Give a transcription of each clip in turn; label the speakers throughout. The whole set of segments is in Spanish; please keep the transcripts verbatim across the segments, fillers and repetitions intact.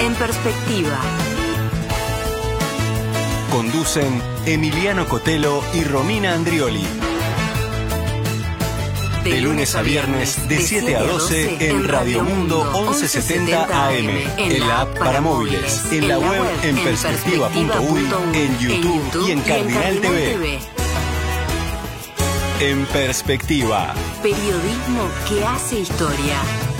Speaker 1: en perspectiva.
Speaker 2: Conducen Emiliano Cotelo y Romina Andrioli. De lunes a viernes, de siete a doce, en Radio Mundo once setenta A M, en la app para móviles, en la web en perspectiva punto u y, en YouTube y en Cardinal T V. En Perspectiva.
Speaker 1: Periodismo que hace historia.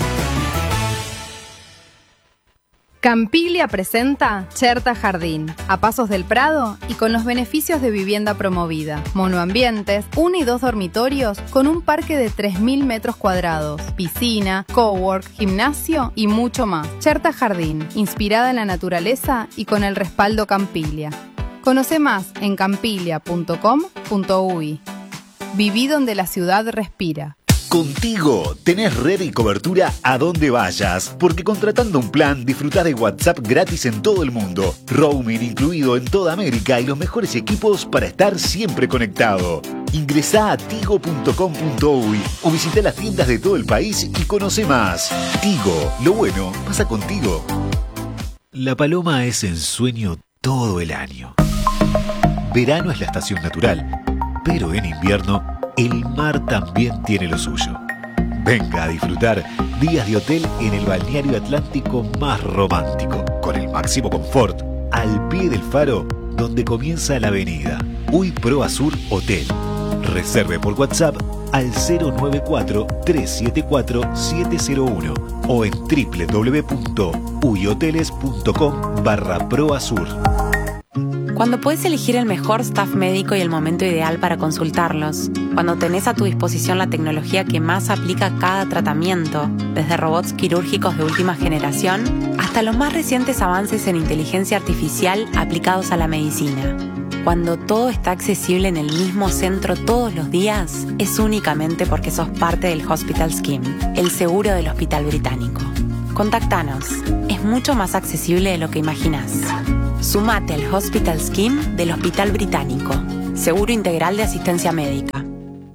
Speaker 3: Campiglia presenta Cherta Jardín, a pasos del Prado y con los beneficios de vivienda promovida. Monoambientes, uno y dos dormitorios con un parque de tres mil metros cuadrados, piscina, cowork, gimnasio y mucho más. Cherta Jardín, inspirada en la naturaleza y con el respaldo Campiglia. Conoce más en campiglia punto com punto u y. Viví donde la ciudad respira.
Speaker 4: Contigo tenés red y cobertura a donde vayas, porque contratando un plan disfrutás de WhatsApp gratis en todo el mundo, roaming incluido en toda América y los mejores equipos para estar siempre conectado. Ingresá a tigo punto com punto u y o visita las tiendas de todo el país y conoce más. Tigo, lo bueno pasa contigo. La paloma es ensueño todo el año. Verano es la estación natural, pero en invierno el mar también tiene lo suyo. Venga a disfrutar días de hotel en el balneario atlántico más romántico, con el máximo confort, al pie del faro donde comienza la avenida. U Y Pro Azur Hotel. Reserve por WhatsApp al cero nueve cuatro, tres siete cuatro, siete cero uno o en doble u doble u doble u punto uyoteles punto com barra proazur.
Speaker 5: Cuando puedes elegir el mejor staff médico y el momento ideal para consultarlos. Cuando tenés a tu disposición la tecnología que más aplica a cada tratamiento, desde robots quirúrgicos de última generación hasta los más recientes avances en inteligencia artificial aplicados a la medicina. Cuando todo está accesible en el mismo centro todos los días, es únicamente porque sos parte del Hospital Scheme, el seguro del Hospital Británico. Contactanos. Es mucho más accesible de lo que imaginás. Sumate al Hospital Scheme del Hospital Británico. Seguro integral de asistencia médica.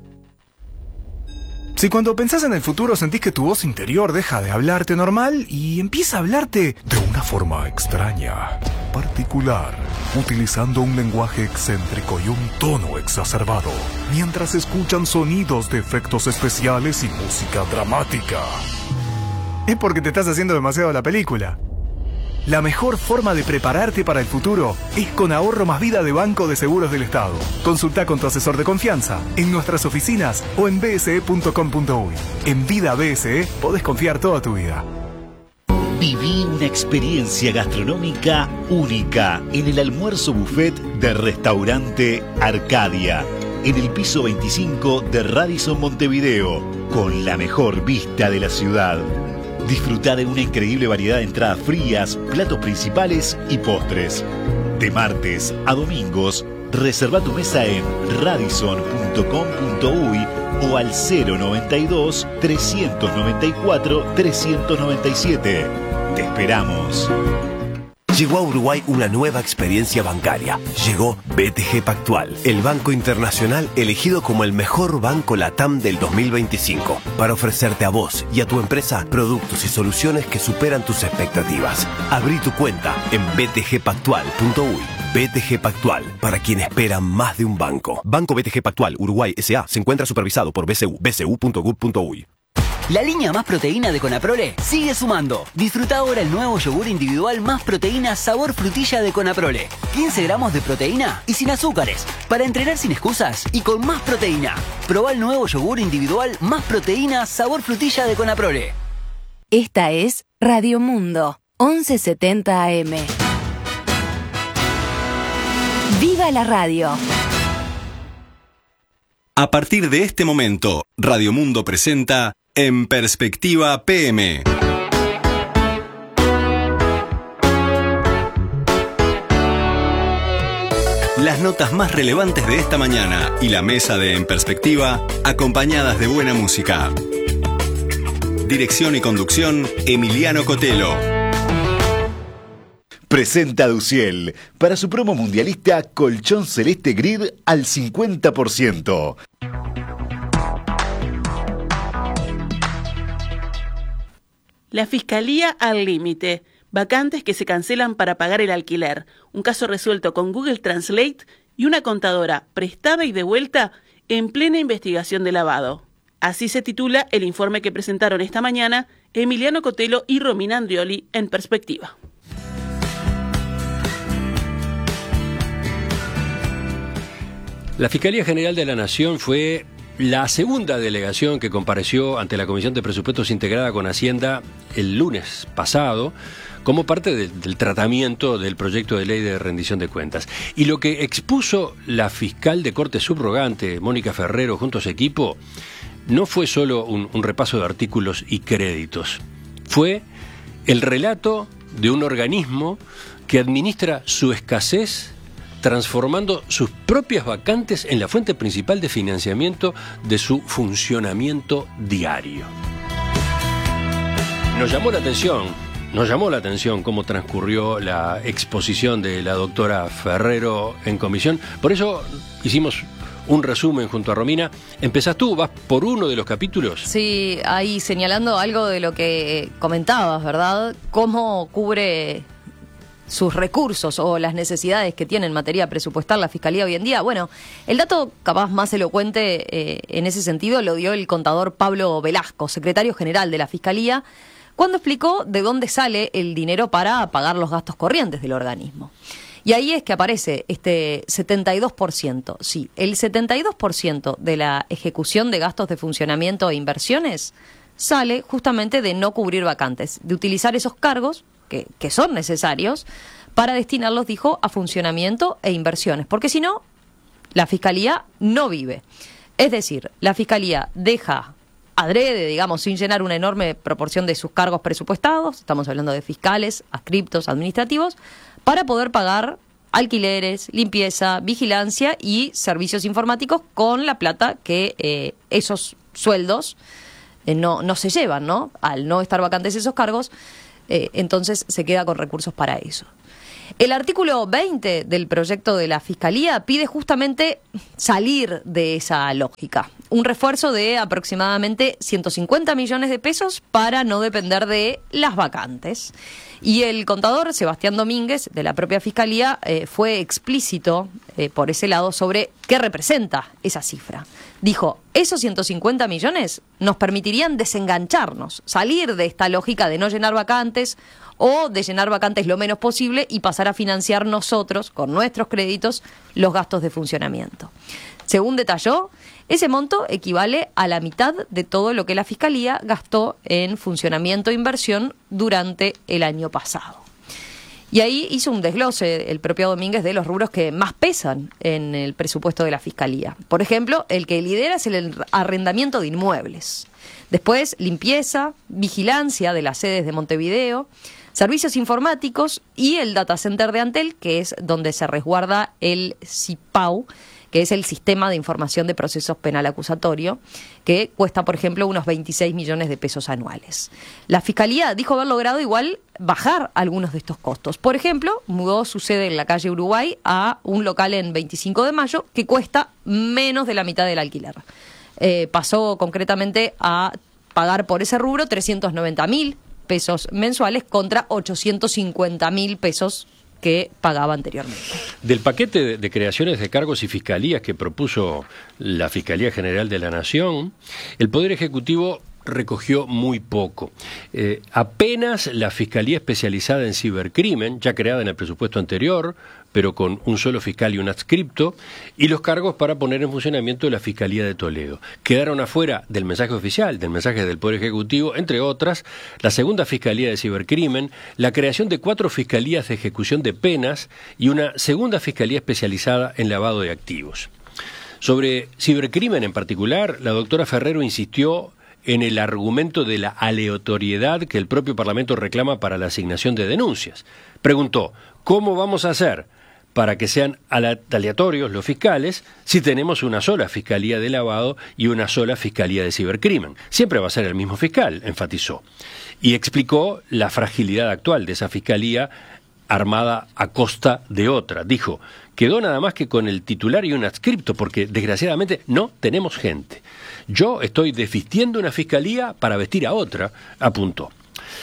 Speaker 6: Si cuando pensás en el futuro sentís que tu voz interior deja de hablarte normal y empieza a hablarte de una forma extraña, particular, utilizando un lenguaje excéntrico y un tono exacerbado, mientras escuchan sonidos de efectos especiales y música dramática, es porque te estás haciendo demasiado la película. La mejor forma de prepararte para el futuro es con Ahorro Más Vida de Banco de Seguros del Estado. Consulta con tu asesor de confianza en nuestras oficinas o en b s e punto com punto u y. En Vida B S E podés confiar toda tu vida.
Speaker 4: Viví una experiencia gastronómica única en el almuerzo buffet del restaurante Arcadia, en el piso veinticinco de Radisson Montevideo, con la mejor vista de la ciudad. Disfruta de una increíble variedad de entradas frías, platos principales y postres. De martes a domingos, reserva tu mesa en radisson punto com punto u y o al cero noventa y dos, trescientos noventa y cuatro, trescientos noventa y siete. Te esperamos.
Speaker 7: Llegó a Uruguay una nueva experiencia bancaria. Llegó B T G Pactual, el banco internacional elegido como el mejor banco LATAM del dos mil veinticinco, para ofrecerte a vos y a tu empresa productos y soluciones que superan tus expectativas. Abrí tu cuenta en b t g pactual punto u y. B T G Pactual, para quien espera más de un banco. Banco B T G Pactual Uruguay S A se encuentra supervisado por B C U, b c u punto gov punto u y.
Speaker 8: La línea Más Proteína de Conaprole sigue sumando. Disfruta ahora el nuevo yogur individual Más Proteína sabor frutilla de Conaprole. quince gramos de proteína y sin azúcares. Para entrenar sin excusas y con más proteína. Probá el nuevo yogur individual Más Proteína sabor frutilla de Conaprole.
Speaker 1: Esta es Radio Mundo, once setenta A M. ¡Viva la radio!
Speaker 2: A partir de este momento, Radio Mundo presenta En Perspectiva P M. Las notas más relevantes de esta mañana y la mesa de En Perspectiva, acompañadas de buena música. Dirección y conducción, Emiliano Cotelo.
Speaker 4: Presenta Duciel para su promo mundialista Colchón Celeste Grid al cincuenta por ciento.
Speaker 9: La Fiscalía al límite. vacantes que se cancelan para pagar el alquiler, un caso resuelto con Google Translate y una contadora prestada y devuelta en plena investigación de lavado. Así se titula el informe que presentaron esta mañana Emiliano Cotelo y Romina Andrioli en Perspectiva.
Speaker 10: La Fiscalía General de la Nación fue la segunda delegación que compareció ante la Comisión de Presupuestos integrada con Hacienda el lunes pasado como parte de, del tratamiento del proyecto de ley de rendición de cuentas. Y lo que expuso la fiscal de corte subrogante, Mónica Ferrero, junto a su equipo, no fue solo un, un repaso de artículos y créditos. Fue el relato de un organismo que administra su escasez transformando sus propias vacantes en la fuente principal de financiamiento de su funcionamiento diario. Nos llamó la atención, nos llamó la atención cómo transcurrió la exposición de la doctora Ferrero en comisión. Por eso hicimos un resumen junto a Romina. ¿Empezás tú? ¿Vas por uno de los capítulos?
Speaker 11: Sí, ahí señalando algo de lo que comentabas, ¿verdad? Cómo cubre sus recursos o las necesidades que tiene en materia presupuestal la Fiscalía hoy en día. Bueno, el dato capaz más elocuente eh, en ese sentido lo dio el contador Pablo Velasco, secretario general de la Fiscalía, cuando explicó de dónde sale el dinero para pagar los gastos corrientes del organismo. Y ahí es que aparece este setenta y dos por ciento. Sí, el setenta y dos por ciento de la ejecución de gastos de funcionamiento e inversiones sale justamente de no cubrir vacantes, de utilizar esos cargos Que, que son necesarios para destinarlos, dijo, a funcionamiento e inversiones, porque si no, la Fiscalía no vive. Es decir, la Fiscalía deja adrede, digamos, sin llenar una enorme proporción de sus cargos presupuestados, estamos hablando de fiscales, adscriptos, administrativos, para poder pagar alquileres, limpieza, vigilancia y servicios informáticos con la plata que eh, esos sueldos eh, no, no se llevan, ¿no? Al no estar vacantes esos cargos, Eh, entonces se queda con recursos para eso. El artículo veinte del proyecto de la Fiscalía pide justamente salir de esa lógica. Un refuerzo de aproximadamente ciento cincuenta millones de pesos para no depender de las vacantes. Y el contador Sebastián Domínguez, de la propia Fiscalía, eh, fue explícito eh, por ese lado sobre qué representa esa cifra. Dijo, esos ciento cincuenta millones nos permitirían desengancharnos, salir de esta lógica de no llenar vacantes o de llenar vacantes lo menos posible y pasar a financiar nosotros, con nuestros créditos, los gastos de funcionamiento. Según detalló, ese monto equivale a la mitad de todo lo que la Fiscalía gastó en funcionamiento e inversión durante el año pasado. Y ahí hizo un desglose el propio Domínguez de los rubros que más pesan en el presupuesto de la Fiscalía. Por ejemplo, el que lidera es el arrendamiento de inmuebles. Después, limpieza, vigilancia de las sedes de Montevideo, servicios informáticos y el data center de Antel, que es donde se resguarda el CIPAU, que es el Sistema de Información de Procesos Penal Acusatorio, que cuesta, por ejemplo, unos veintiséis millones de pesos anuales. La Fiscalía dijo haber logrado igual bajar algunos de estos costos. Por ejemplo, mudó su sede en la calle Uruguay a un local en veinticinco de mayo que cuesta menos de la mitad del alquiler. Eh, pasó concretamente a pagar por ese rubro trescientos noventa mil pesos mensuales contra ochocientos cincuenta mil pesos que pagaba anteriormente.
Speaker 10: Del paquete de, de creaciones de cargos y fiscalías que propuso la Fiscalía General de la Nación, el Poder Ejecutivo recogió muy poco. Eh, apenas la Fiscalía Especializada en Cibercrimen, ya creada en el presupuesto anterior, pero con un solo fiscal y un adscripto, y los cargos para poner en funcionamiento la Fiscalía de Toledo. Quedaron afuera del mensaje oficial, del mensaje del Poder Ejecutivo, entre otras, la segunda Fiscalía de Cibercrimen, la creación de cuatro Fiscalías de Ejecución de Penas y una segunda Fiscalía especializada en lavado de activos. Sobre cibercrimen en particular, la doctora Ferrero insistió en el argumento de la aleatoriedad que el propio Parlamento reclama para la asignación de denuncias. Preguntó, ¿cómo vamos a hacer para que sean aleatorios los fiscales si tenemos una sola Fiscalía de Lavado y una sola Fiscalía de Cibercrimen? Siempre va a ser el mismo fiscal, enfatizó. Y explicó la fragilidad actual de esa Fiscalía armada a costa de otra. Dijo, quedó nada más que con el titular y un adscripto porque desgraciadamente no tenemos gente. Yo estoy desvistiendo una fiscalía para vestir a otra, apuntó.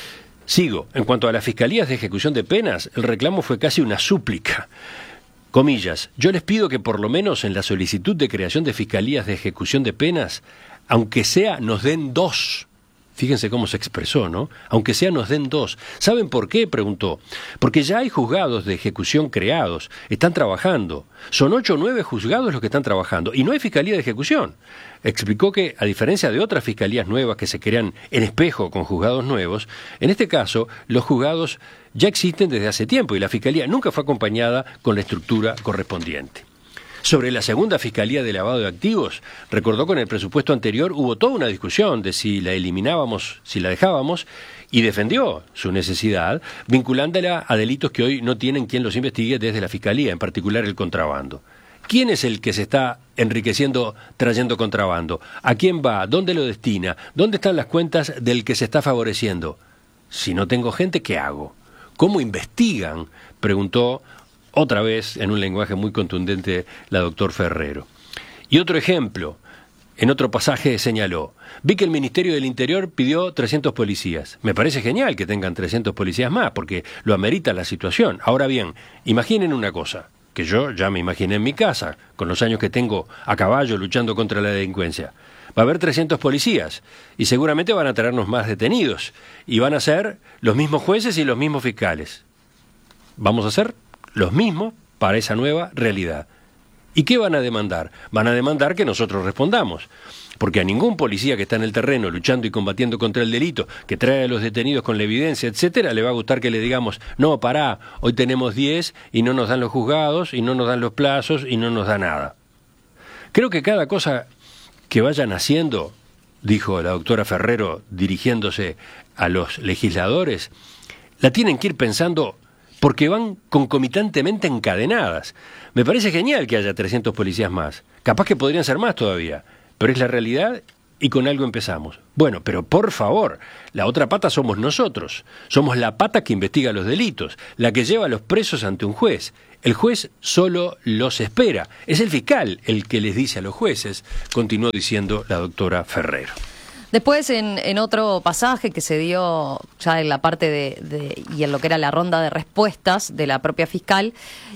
Speaker 10: Sigo. En cuanto a las fiscalías de ejecución de penas, el reclamo fue casi una súplica. Comillas, yo les pido que por lo menos en la solicitud de creación de fiscalías de ejecución de penas, aunque sea nos den dos. Fíjense cómo se expresó, ¿no? Aunque sea nos den dos. ¿Saben por qué?, preguntó. Porque ya hay juzgados de ejecución creados, están trabajando. Son ocho o nueve juzgados los que están trabajando y no hay fiscalía de ejecución. Explicó que, a diferencia de otras fiscalías nuevas que se crean en espejo con juzgados nuevos, en este caso los juzgados ya existen desde hace tiempo y la fiscalía nunca fue acompañada con la estructura correspondiente. Sobre la segunda Fiscalía de Lavado de Activos, recordó que en el presupuesto anterior hubo toda una discusión de si la eliminábamos, si la dejábamos, y defendió su necesidad, vinculándola a delitos que hoy no tienen quien los investigue desde la Fiscalía, en particular el contrabando. ¿Quién es el que se está enriqueciendo trayendo contrabando? ¿A quién va? ¿Dónde lo destina? ¿Dónde están las cuentas del que se está favoreciendo? Si no tengo gente, ¿qué hago? ¿Cómo investigan?, preguntó otra vez, en un lenguaje muy contundente, la doctor Ferrero. Y otro ejemplo, en otro pasaje señaló, vi que el Ministerio del Interior pidió trescientos policías. Me parece genial que tengan trescientos policías más, porque lo amerita la situación. Ahora bien, imaginen una cosa, que yo ya me imaginé en mi casa, con los años que tengo a caballo luchando contra la delincuencia. Va a haber trescientos policías, y seguramente van a traernos más detenidos, y van a ser los mismos jueces y los mismos fiscales. Vamos a hacer los mismos para esa nueva realidad. ¿Y qué van a demandar? Van a demandar que nosotros respondamos, porque a ningún policía que está en el terreno luchando y combatiendo contra el delito, que trae a los detenidos con la evidencia, etcétera, le va a gustar que le digamos, no, pará, hoy tenemos diez y no nos dan los juzgados, y no nos dan los plazos, y no nos da nada. Creo que cada cosa que vayan haciendo, dijo la doctora Ferrero dirigiéndose a los legisladores, la tienen que ir pensando porque van concomitantemente encadenadas. Me parece genial que haya trescientos policías más. Capaz que podrían ser más todavía, pero es la realidad y con algo empezamos. Bueno, pero por favor, la otra pata somos nosotros. Somos la pata que investiga los delitos, la que lleva a los presos ante un juez. El juez solo los espera. Es el fiscal el que les dice a los jueces, continuó diciendo la doctora Ferrero.
Speaker 11: Después, en, en otro pasaje que se dio ya en la parte de, de y en lo que era la ronda de respuestas de la propia fiscal,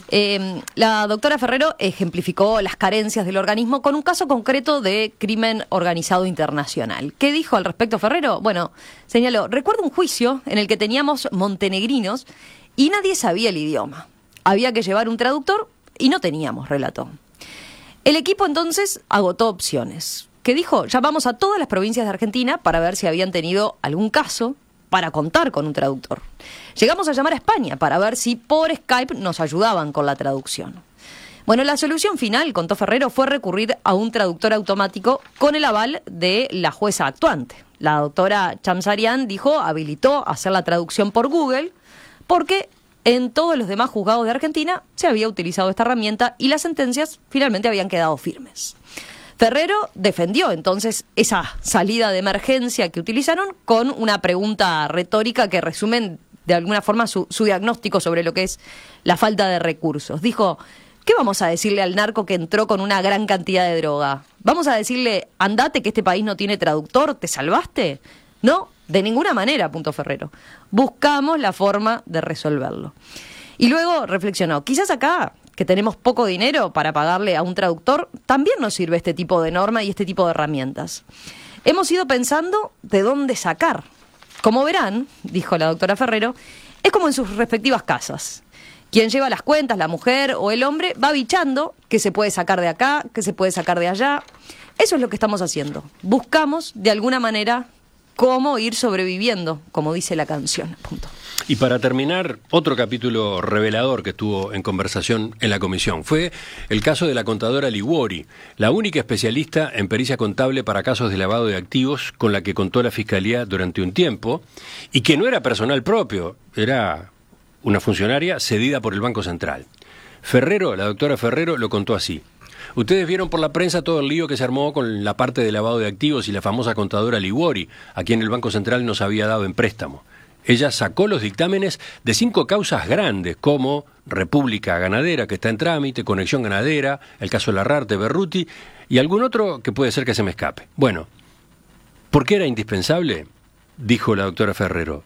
Speaker 11: eh, la doctora Ferrero ejemplificó las carencias del organismo con un caso concreto de crimen organizado internacional. ¿Qué dijo al respecto Ferrero? Bueno, señaló, recuerdo un juicio en el que teníamos montenegrinos y nadie sabía el idioma. Había que llevar un traductor y no teníamos, relató. El equipo entonces agotó opciones. Que dijo, llamamos a todas las provincias de Argentina para ver si habían tenido algún caso para contar con un traductor. Llegamos a llamar a España para ver si por Skype nos ayudaban con la traducción. Bueno, la solución final, contó Ferrero, fue recurrir a un traductor automático con el aval de la jueza actuante. La doctora Chamsarian dijo, habilitó hacer la traducción por Google porque en todos los demás juzgados de Argentina se había utilizado esta herramienta y las sentencias finalmente habían quedado firmes. Ferrero defendió entonces esa salida de emergencia que utilizaron con una pregunta retórica que resumen de alguna forma su, su diagnóstico sobre lo que es la falta de recursos. Dijo, ¿qué vamos a decirle al narco que entró con una gran cantidad de droga? ¿Vamos a decirle, andate que este país no tiene traductor, te salvaste? No, de ninguna manera, apuntó Ferrero. Buscamos la forma de resolverlo. Y luego reflexionó, quizás acá, que tenemos poco dinero para pagarle a un traductor, también nos sirve este tipo de norma y este tipo de herramientas. Hemos ido pensando de dónde sacar. Como verán, dijo la doctora Ferrero, es como en sus respectivas casas. Quien lleva las cuentas, la mujer o el hombre, va bichando que se puede sacar de acá, que se puede sacar de allá. Eso es lo que estamos haciendo. Buscamos, de alguna manera, cómo ir sobreviviendo, como dice la canción. Punto.
Speaker 10: Y para terminar, otro capítulo revelador que estuvo en conversación en la comisión fue el caso de la contadora Liguori, la única especialista en pericia contable para casos de lavado de activos con la que contó la Fiscalía durante un tiempo y que no era personal propio, era una funcionaria cedida por el Banco Central. Ferrero, la doctora Ferrero, lo contó así. Ustedes vieron por la prensa todo el lío que se armó con la parte de lavado de activos y la famosa contadora Liguori, a quien el Banco Central nos había dado en préstamo. Ella sacó los dictámenes de cinco causas grandes, como República Ganadera, que está en trámite, Conexión Ganadera, el caso Larrarte, Berruti, y algún otro que puede ser que se me escape. Bueno, ¿por qué era indispensable? Dijo la doctora Ferrero.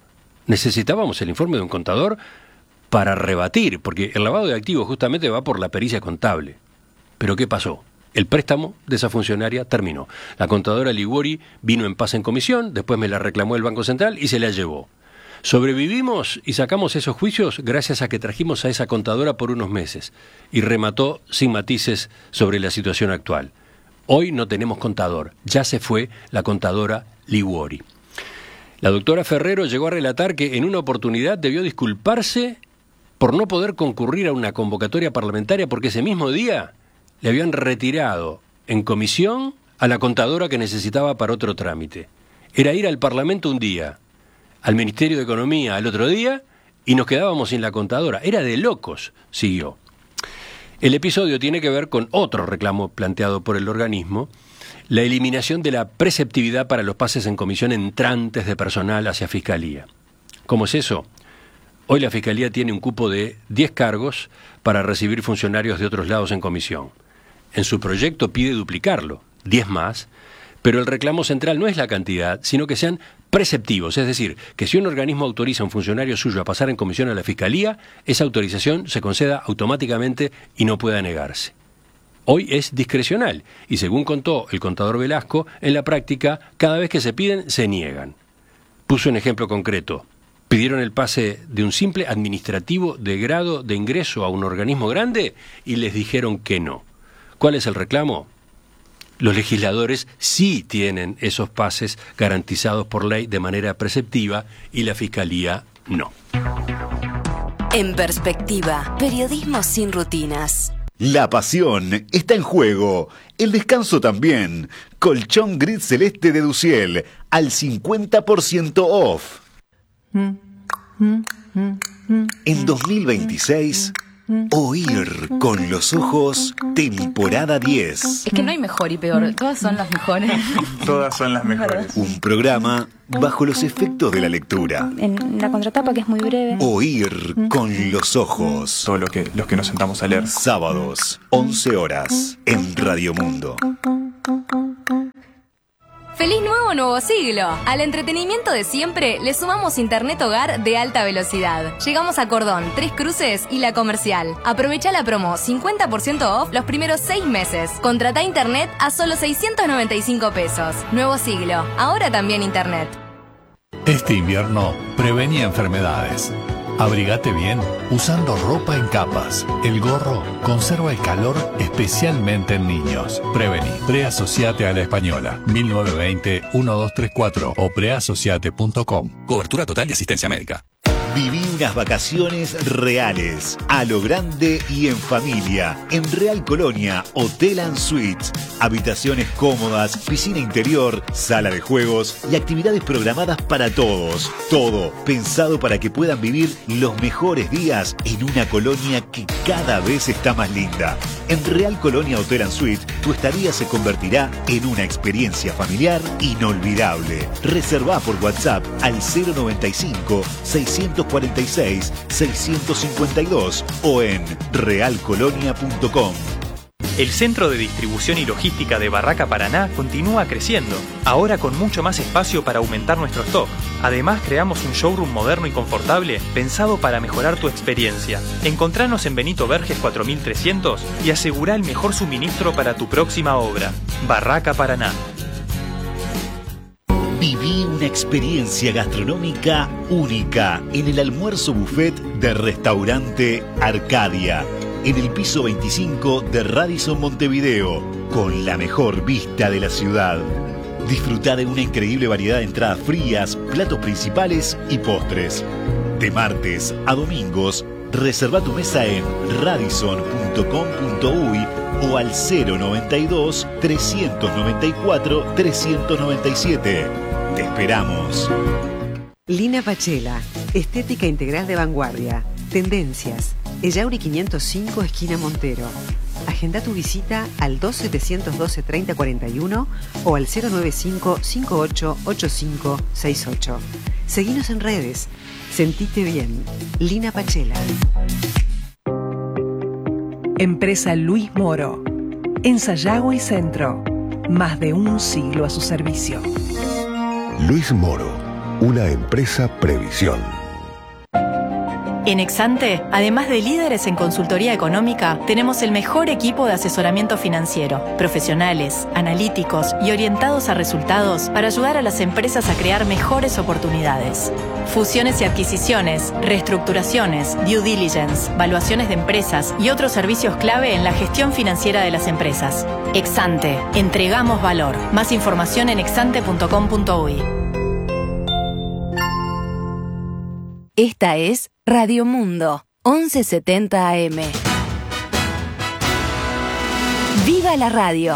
Speaker 10: Necesitábamos el informe de un contador para rebatir, porque el lavado de activos justamente va por la pericia contable. ¿Pero qué pasó? El préstamo de esa funcionaria terminó. La contadora Liguori vino en paz en comisión, después me la reclamó el Banco Central y se la llevó. Sobrevivimos y sacamos esos juicios gracias a que trajimos a esa contadora por unos meses y remató sin matices sobre la situación actual. Hoy no tenemos contador, ya se fue la contadora Liguori. La doctora Ferrero llegó a relatar que en una oportunidad debió disculparse por no poder concurrir a una convocatoria parlamentaria porque ese mismo día le habían retirado en comisión a la contadora que necesitaba para otro trámite. Era ir al Parlamento un día, al Ministerio de Economía al otro día, y nos quedábamos sin la contadora. Era de locos, siguió. El episodio tiene que ver con otro reclamo planteado por el organismo, la eliminación de la preceptividad para los pases en comisión entrantes de personal hacia Fiscalía. ¿Cómo es eso? Hoy la Fiscalía tiene un cupo de diez cargos para recibir funcionarios de otros lados en comisión. En su proyecto pide duplicarlo, diez más, pero el reclamo central no es la cantidad, sino que sean preceptivos, es decir, que si un organismo autoriza a un funcionario suyo a pasar en comisión a la Fiscalía, esa autorización se conceda automáticamente y no pueda negarse. Hoy es discrecional y, según contó el contador Velasco, en la práctica, cada vez que se piden, se niegan. Puso un ejemplo concreto. Pidieron el pase de un simple administrativo de grado de ingreso a un organismo grande y les dijeron que no. ¿Cuál es el reclamo? Los legisladores sí tienen esos pases garantizados por ley de manera preceptiva y la Fiscalía no.
Speaker 1: En Perspectiva, periodismo sin rutinas.
Speaker 4: La pasión está en juego, el descanso también. Colchón gris celeste de Duciel, al cincuenta por ciento off. En dos mil veintiséis... Oír con los ojos, temporada diez.
Speaker 11: Es que no hay mejor y peor, todas son las mejores.
Speaker 12: Todas son las mejores.
Speaker 4: Un programa bajo los efectos de la lectura.
Speaker 13: En la contratapa, que es muy breve.
Speaker 4: Oír con los ojos.
Speaker 12: Todo lo que, los que nos sentamos a leer.
Speaker 4: Sábados, once horas, en Radio Mundo.
Speaker 14: ¡Feliz nuevo nuevo siglo! Al entretenimiento de siempre le sumamos internet hogar de alta velocidad. Llegamos a Cordón, Tres Cruces y La Comercial. Aprovecha la promo cincuenta por ciento off los primeros seis meses. Contrata internet a solo seiscientos noventa y cinco pesos. Nuevo siglo, ahora también internet.
Speaker 15: Este invierno prevení enfermedades. Abrigate bien usando ropa en capas. El gorro conserva el calor especialmente en niños. Prevení. Preasociate a la Española. mil novecientos veinte, doce treinta y cuatro o preasociate punto com.
Speaker 16: Cobertura total de asistencia médica.
Speaker 4: Viví unas vacaciones reales, a lo grande y en familia, en Real Colonia, Hotel and Suites. Habitaciones cómodas, piscina interior, sala de juegos y actividades programadas para todos. Todo pensado para que puedan vivir los mejores días en una colonia que cada vez está más linda. En Real Colonia Hotel and Suites, tu estadía se convertirá en una experiencia familiar inolvidable. Reservá por WhatsApp al cero noventa y cinco, seiscientos cuarenta y seis, seiscientos cincuenta y dos o en real colonia punto com.
Speaker 17: El Centro de Distribución y Logística de Barraca Paraná continúa creciendo, ahora con mucho más espacio para aumentar nuestro stock. Además, creamos un showroom moderno y confortable pensado para mejorar tu experiencia. Encontranos en Benito Verges cuatro mil trescientos y asegura el mejor suministro para tu próxima obra. Barraca Paraná.
Speaker 4: Viví una experiencia gastronómica única en el almuerzo buffet de Restaurante Arcadia, en el piso veinticinco de Radisson Montevideo, con la mejor vista de la ciudad. Disfruta de una increíble variedad de entradas frías, platos principales y postres. De martes a domingos, reserva tu mesa en radisson punto com punto uy o al cero noventa y dos, trescientos noventa y cuatro, trescientos noventa y siete. Te esperamos.
Speaker 18: Lina Pachela, estética integral de vanguardia. Tendencias. Ellauri quinientos cinco, esquina Montero. Agenda tu visita al dos setecientos doce, treinta cuarenta y uno o al cero noventa y cinco, cincuenta y ocho, ochenta y cinco sesenta y ocho. Seguinos en redes. Sentite bien. Lina Pachela.
Speaker 19: Empresa Luis Moro. En Sayago y Centro. Más de un siglo a su servicio.
Speaker 7: Luis Moro, una empresa Previsión.
Speaker 20: En Exante, además de líderes en consultoría económica, tenemos el mejor equipo de asesoramiento financiero, profesionales, analíticos y orientados a resultados para ayudar a las empresas a crear mejores oportunidades. Fusiones y adquisiciones, reestructuraciones, due diligence, valuaciones de empresas y otros servicios clave en la gestión financiera de las empresas. Exante, entregamos valor. Más información en exante punto com punto uy.
Speaker 1: Esta es Radio Mundo, once setenta A M. ¡Viva la radio!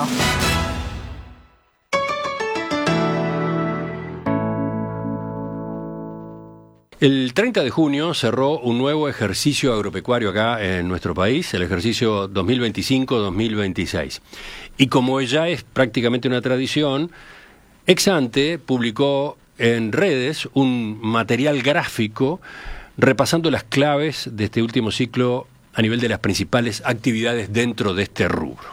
Speaker 10: El treinta de junio cerró un nuevo ejercicio agropecuario acá en nuestro país, el ejercicio dos mil veinticinco dos mil veintiséis. Y como ya es prácticamente una tradición, Exante publicó en redes un material gráfico repasando las claves de este último ciclo a nivel de las principales actividades dentro de este rubro.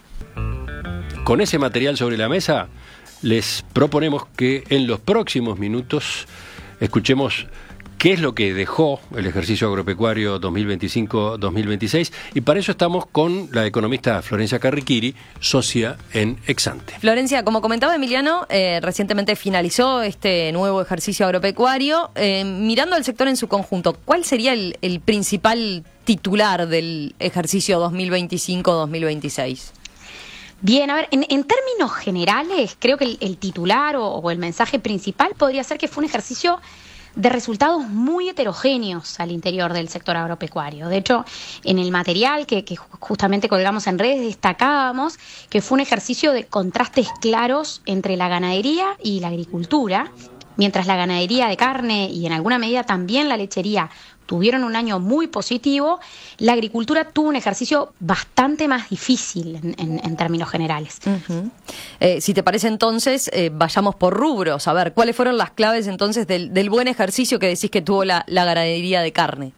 Speaker 10: Con ese material sobre la mesa, les proponemos que en los próximos minutos escuchemos qué es lo que dejó el ejercicio agropecuario dos mil veinticinco dos mil veintiséis, y para eso estamos con la economista Florencia Carriquiri, socia en Exante.
Speaker 11: Florencia, como comentaba Emiliano, eh, recientemente finalizó este nuevo ejercicio agropecuario. Eh, mirando al sector en su conjunto, ¿cuál sería el, el principal titular del ejercicio dos mil veinticinco dos mil veintiséis?
Speaker 21: Bien, a ver, en, en términos generales, creo que el, el titular o, o el mensaje principal podría ser que fue un ejercicio de resultados muy heterogéneos al interior del sector agropecuario. De hecho, en el material que, que justamente colgamos en redes destacábamos que fue un ejercicio de contrastes claros entre la ganadería y la agricultura. Mientras la ganadería de carne y en alguna medida también la lechería tuvieron un año muy positivo, la agricultura tuvo un ejercicio bastante más difícil en, en, en términos generales.
Speaker 11: Uh-huh. Eh, si te parece entonces, eh, vayamos por rubros. A ver, ¿cuáles fueron las claves entonces del, del buen ejercicio que decís que tuvo la, la ganadería de carne?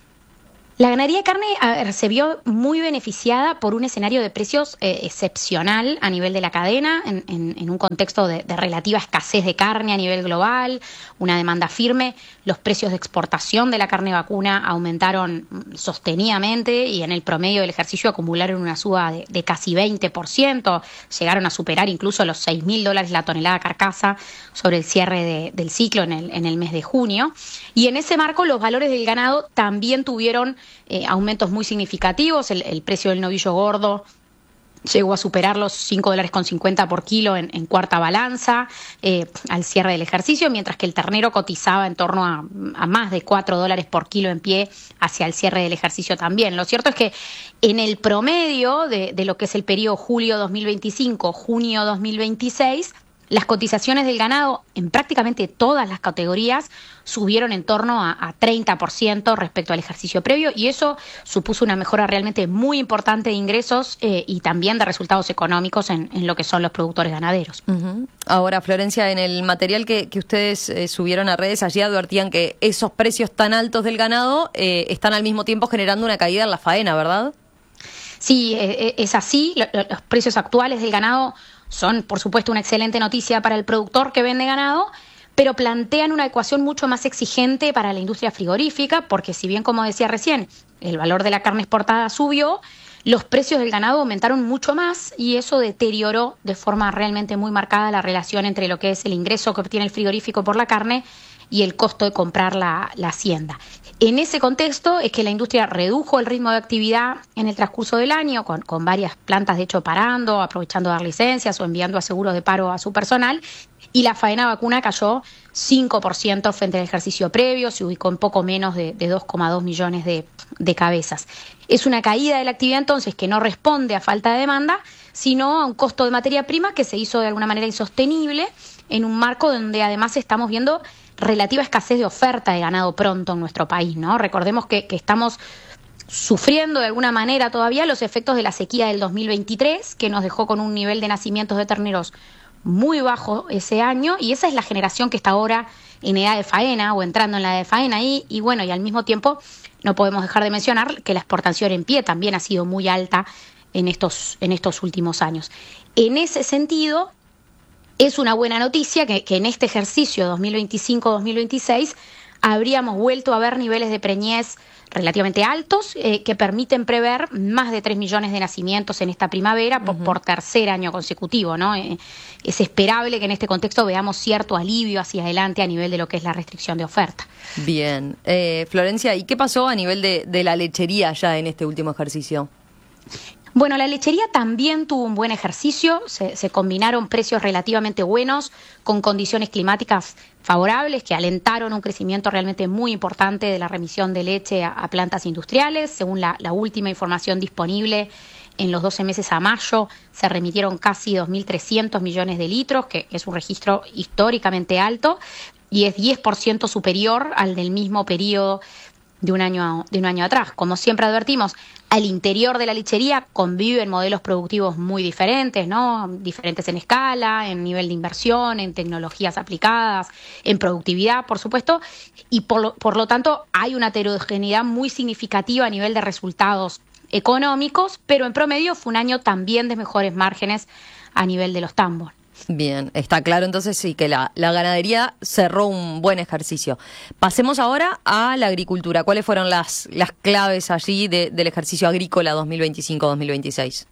Speaker 21: La ganadería de carne a ver, se vio muy beneficiada por un escenario de precios eh, excepcional a nivel de la cadena, en, en, en un contexto de, de relativa escasez de carne a nivel global, una demanda firme. Los precios de exportación de la carne vacuna aumentaron sostenidamente y en el promedio del ejercicio acumularon una suba de, de casi veinte por ciento, llegaron a superar incluso los seis mil dólares la tonelada carcasa sobre el cierre de, del ciclo en el, en el mes de junio. Y en ese marco los valores del ganado también tuvieron Eh, aumentos muy significativos. El, el precio del novillo gordo llegó a superar los cinco dólares con cincuenta por kilo en, en cuarta balanza eh, al cierre del ejercicio, mientras que el ternero cotizaba en torno a, a más de cuatro dólares por kilo en pie hacia el cierre del ejercicio también. Lo cierto es que en el promedio de, de lo que es el periodo julio dos mil veinticinco, junio dos mil veintiséis, las cotizaciones del ganado en prácticamente todas las categorías subieron en torno a, a treinta por ciento respecto al ejercicio previo, y eso supuso una mejora realmente muy importante de ingresos eh, y también de resultados económicos en, en lo que son los productores ganaderos.
Speaker 11: Uh-huh. Ahora, Florencia, en el material que, que ustedes eh, subieron a redes, allí advertían que esos precios tan altos del ganado eh, están al mismo tiempo generando una caída en la faena, ¿verdad?
Speaker 21: Sí, eh, es así. Los precios actuales del ganado son, por supuesto, una excelente noticia para el productor que vende ganado, pero plantean una ecuación mucho más exigente para la industria frigorífica, porque si bien, como decía recién, el valor de la carne exportada subió, los precios del ganado aumentaron mucho más y eso deterioró de forma realmente muy marcada la relación entre lo que es el ingreso que obtiene el frigorífico por la carne y el costo de comprar la, la hacienda. En ese contexto es que la industria redujo el ritmo de actividad en el transcurso del año, con, con varias plantas de hecho parando, aprovechando dar licencias o enviando a seguros de paro a su personal, y la faena vacuna cayó cinco por ciento frente al ejercicio previo, se ubicó en poco menos de, de dos coma dos millones de, de cabezas. Es una caída de la actividad entonces que no responde a falta de demanda, sino a un costo de materia prima que se hizo de alguna manera insostenible en un marco donde además estamos viendo relativa escasez de oferta de ganado pronto en nuestro país, ¿no? Recordemos que, que estamos sufriendo de alguna manera todavía los efectos de la sequía del dos mil veintitrés, que nos dejó con un nivel de nacimientos de terneros muy bajo ese año, y esa es la generación que está ahora en edad de faena o entrando en la edad de faena, y, y bueno, y al mismo tiempo no podemos dejar de mencionar que la exportación en pie también ha sido muy alta en estos, en estos últimos años. En ese sentido, Es una buena noticia que, que en este ejercicio dos mil veinticinco dos mil veintiséis habríamos vuelto a ver niveles de preñez relativamente altos eh, que permiten prever más de tres millones de nacimientos en esta primavera uh-huh. por, por tercer año consecutivo, ¿no? Eh, es esperable que en este contexto veamos cierto alivio hacia adelante a nivel de lo que es la restricción de oferta.
Speaker 11: Bien. Eh, Florencia, ¿y qué pasó a nivel de, de la lechería ya en este último ejercicio?
Speaker 21: Bueno, la lechería también tuvo un buen ejercicio, se, se combinaron precios relativamente buenos con condiciones climáticas favorables que alentaron un crecimiento realmente muy importante de la remisión de leche a, a plantas industriales. Según la, la última información disponible, en los doce meses a mayo se remitieron casi dos mil trescientos millones de litros, que es un registro históricamente alto y es diez por ciento superior al del mismo periodo de un año de un año atrás. Como siempre advertimos, al interior de la lechería conviven modelos productivos muy diferentes, ¿no? Diferentes en escala, en nivel de inversión, en tecnologías aplicadas, en productividad, por supuesto, y por lo, por lo tanto hay una heterogeneidad muy significativa a nivel de resultados económicos, pero en promedio fue un año también de mejores márgenes a nivel de los tambos.
Speaker 11: Bien, está claro entonces sí que la, la ganadería cerró un buen ejercicio. Pasemos ahora a la agricultura. ¿Cuáles fueron las, las claves allí de, del ejercicio agrícola dos mil veinticinco dos mil veintiséis?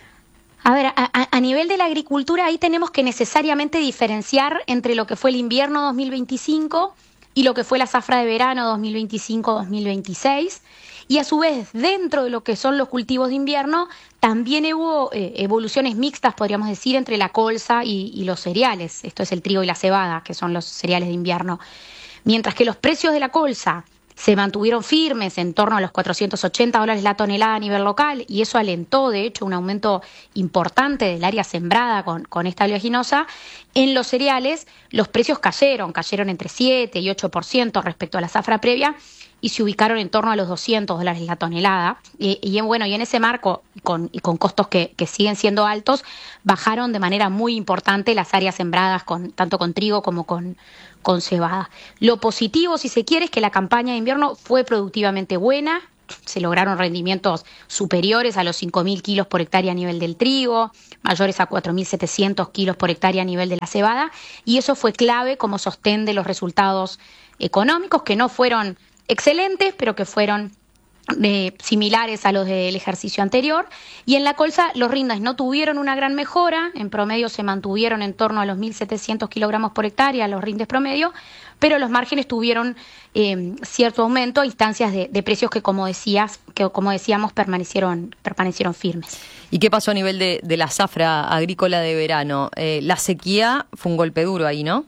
Speaker 21: A ver, a, a nivel de la agricultura ahí tenemos que necesariamente diferenciar entre lo que fue el invierno dos mil veinticinco y lo que fue la zafra de verano dos mil veinticinco dos mil veintiséis. Y a su vez, dentro de lo que son los cultivos de invierno, también hubo eh, evoluciones mixtas, podríamos decir, entre la colza y, y los cereales. Esto es el trigo y la cebada, que son los cereales de invierno. Mientras que los precios de la colza se mantuvieron firmes en torno a los cuatrocientos ochenta dólares la tonelada a nivel local, y eso alentó, de hecho, un aumento importante del área sembrada con, con esta oleaginosa. En los cereales, los precios cayeron, cayeron entre siete y ocho por ciento respecto a la zafra previa, y se ubicaron en torno a los doscientos dólares la tonelada. Y, y bueno, y en ese marco, con, y con costos que, que siguen siendo altos, bajaron de manera muy importante las áreas sembradas, con, tanto con trigo como con, con cebada. Lo positivo, si se quiere, es que la campaña de invierno fue productivamente buena. Se lograron rendimientos superiores a los cinco mil kilos por hectárea a nivel del trigo, mayores a cuatro mil setecientos kilos por hectárea a nivel de la cebada, y eso fue clave como sostén de los resultados económicos, que no fueron excelentes, pero que fueron eh, similares a los del ejercicio anterior. Y en la colza los rindes no tuvieron una gran mejora, en promedio se mantuvieron en torno a los mil setecientos kilogramos por hectárea los rindes promedio, pero los márgenes tuvieron eh, cierto aumento a instancias de, de precios que, como decías, que como decíamos, permanecieron, permanecieron firmes.
Speaker 11: ¿Y qué pasó a nivel de, de la zafra agrícola de verano? Eh, la sequía fue un golpe duro ahí, ¿no?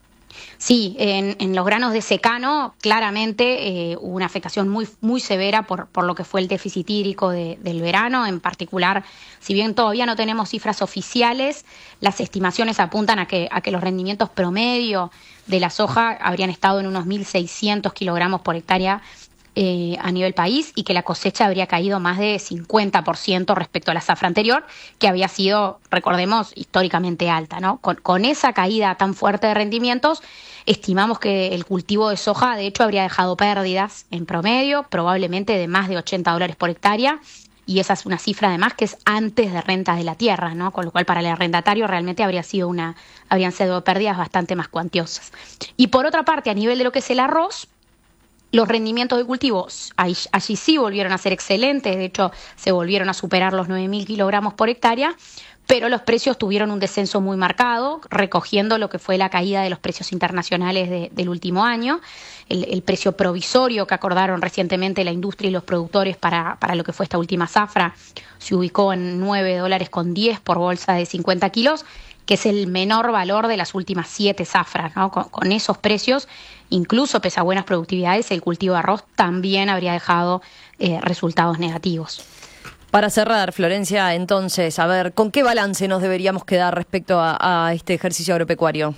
Speaker 21: Sí, en, en los granos de secano claramente eh, hubo una afectación muy, muy severa por, por lo que fue el déficit hídrico de, del verano. En particular, si bien todavía no tenemos cifras oficiales, las estimaciones apuntan a que, a que los rendimientos promedio de la soja habrían estado en unos mil seiscientos kilogramos por hectárea Eh, a nivel país, y que la cosecha habría caído más de cincuenta por ciento respecto a la zafra anterior, que había sido, recordemos, históricamente alta, ¿no? Con, con esa caída tan fuerte de rendimientos, estimamos que el cultivo de soja, de hecho, habría dejado pérdidas en promedio, probablemente de más de ochenta dólares por hectárea, y esa es una cifra además que es antes de renta de la tierra, ¿no? Con lo cual para el arrendatario realmente habría sido una, habrían sido pérdidas bastante más cuantiosas. Y por otra parte, a nivel de lo que es el arroz, los rendimientos de cultivos allí sí volvieron a ser excelentes, de hecho se volvieron a superar los nueve mil kilogramos por hectárea, pero los precios tuvieron un descenso muy marcado, recogiendo lo que fue la caída de los precios internacionales de, del último año. El, el precio provisorio que acordaron recientemente la industria y los productores para, para lo que fue esta última zafra se ubicó en nueve dólares con diez por bolsa de cincuenta kilos, que es el menor valor de las últimas siete zafras, ¿no? Con, con esos precios, incluso pese a buenas productividades, el cultivo de arroz también habría dejado eh, resultados negativos.
Speaker 11: Para cerrar, Florencia, entonces, a ver, ¿con qué balance nos deberíamos quedar respecto a, a este ejercicio agropecuario?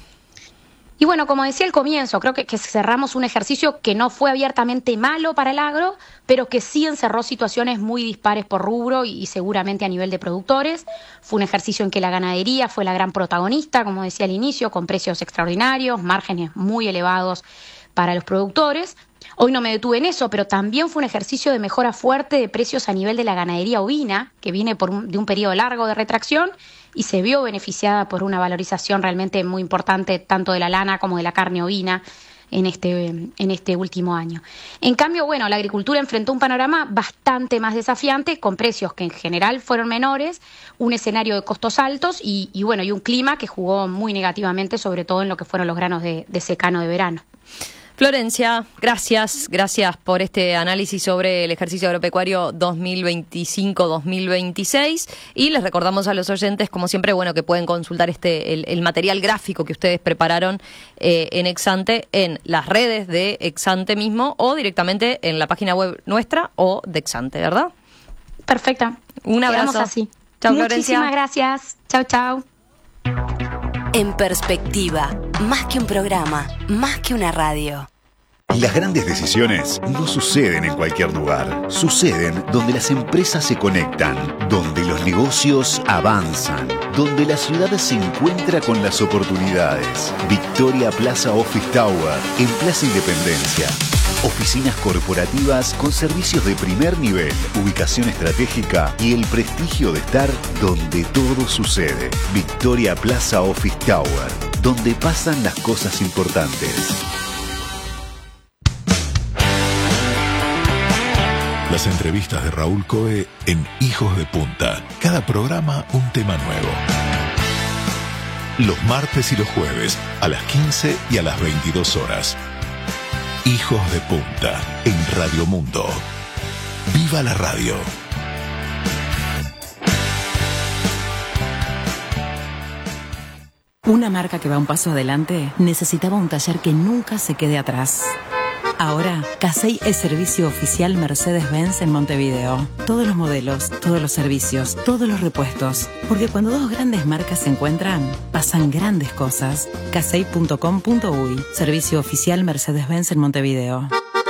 Speaker 21: Y bueno, como decía al comienzo, creo que, que cerramos un ejercicio que no fue abiertamente malo para el agro, pero que sí encerró situaciones muy dispares por rubro y, y seguramente a nivel de productores. Fue un ejercicio en que la ganadería fue la gran protagonista, como decía al inicio, con precios extraordinarios, márgenes muy elevados para los productores. Hoy no me detuve en eso, pero también fue un ejercicio de mejora fuerte de precios a nivel de la ganadería ovina, que viene por un, de un periodo largo de retracción y se vio beneficiada por una valorización realmente muy importante tanto de la lana como de la carne ovina en este, en este último año. En cambio, bueno, la agricultura enfrentó un panorama bastante más desafiante, con precios que en general fueron menores, un escenario de costos altos y, y bueno, y un clima que jugó muy negativamente, sobre todo en lo que fueron los granos de, de secano de verano.
Speaker 11: Florencia, gracias, gracias por este análisis sobre el ejercicio agropecuario dos mil veinticinco dos mil veintiséis y les recordamos a los oyentes, como siempre, bueno, que pueden consultar este el, el material gráfico que ustedes prepararon eh, en Exante en las redes de Exante mismo o directamente en la página web nuestra o de Exante, ¿verdad?
Speaker 21: Perfecto.
Speaker 11: Un abrazo.
Speaker 21: Quedamos así.
Speaker 11: Chao,
Speaker 21: Muchísimas
Speaker 11: Florencia.
Speaker 21: gracias. Chao, chao.
Speaker 1: En perspectiva, más que un programa, más que una radio.
Speaker 4: Las grandes decisiones no suceden en cualquier lugar. Suceden donde las empresas se conectan, donde los negocios avanzan, donde la ciudad se encuentra con las oportunidades. Victoria Plaza Office Tower, en Plaza Independencia. Oficinas corporativas con servicios de primer nivel, ubicación estratégica y el prestigio de estar donde todo sucede. Victoria Plaza Office Tower, donde pasan las cosas importantes.
Speaker 15: Las entrevistas de Raúl Coe en Hijos de Punta. Cada programa un tema nuevo. Los martes y los jueves a las quince y a las veintidós horas. Hijos de Punta en Radio Mundo. ¡Viva la radio!
Speaker 3: Una marca que va un paso adelante necesitaba un taller que nunca se quede atrás. Ahora, Casey es servicio oficial Mercedes-Benz en Montevideo. Todos los modelos, todos los servicios, todos los repuestos. Porque cuando dos grandes marcas se encuentran, pasan grandes cosas. casey punto com punto uy, servicio oficial Mercedes-Benz en Montevideo.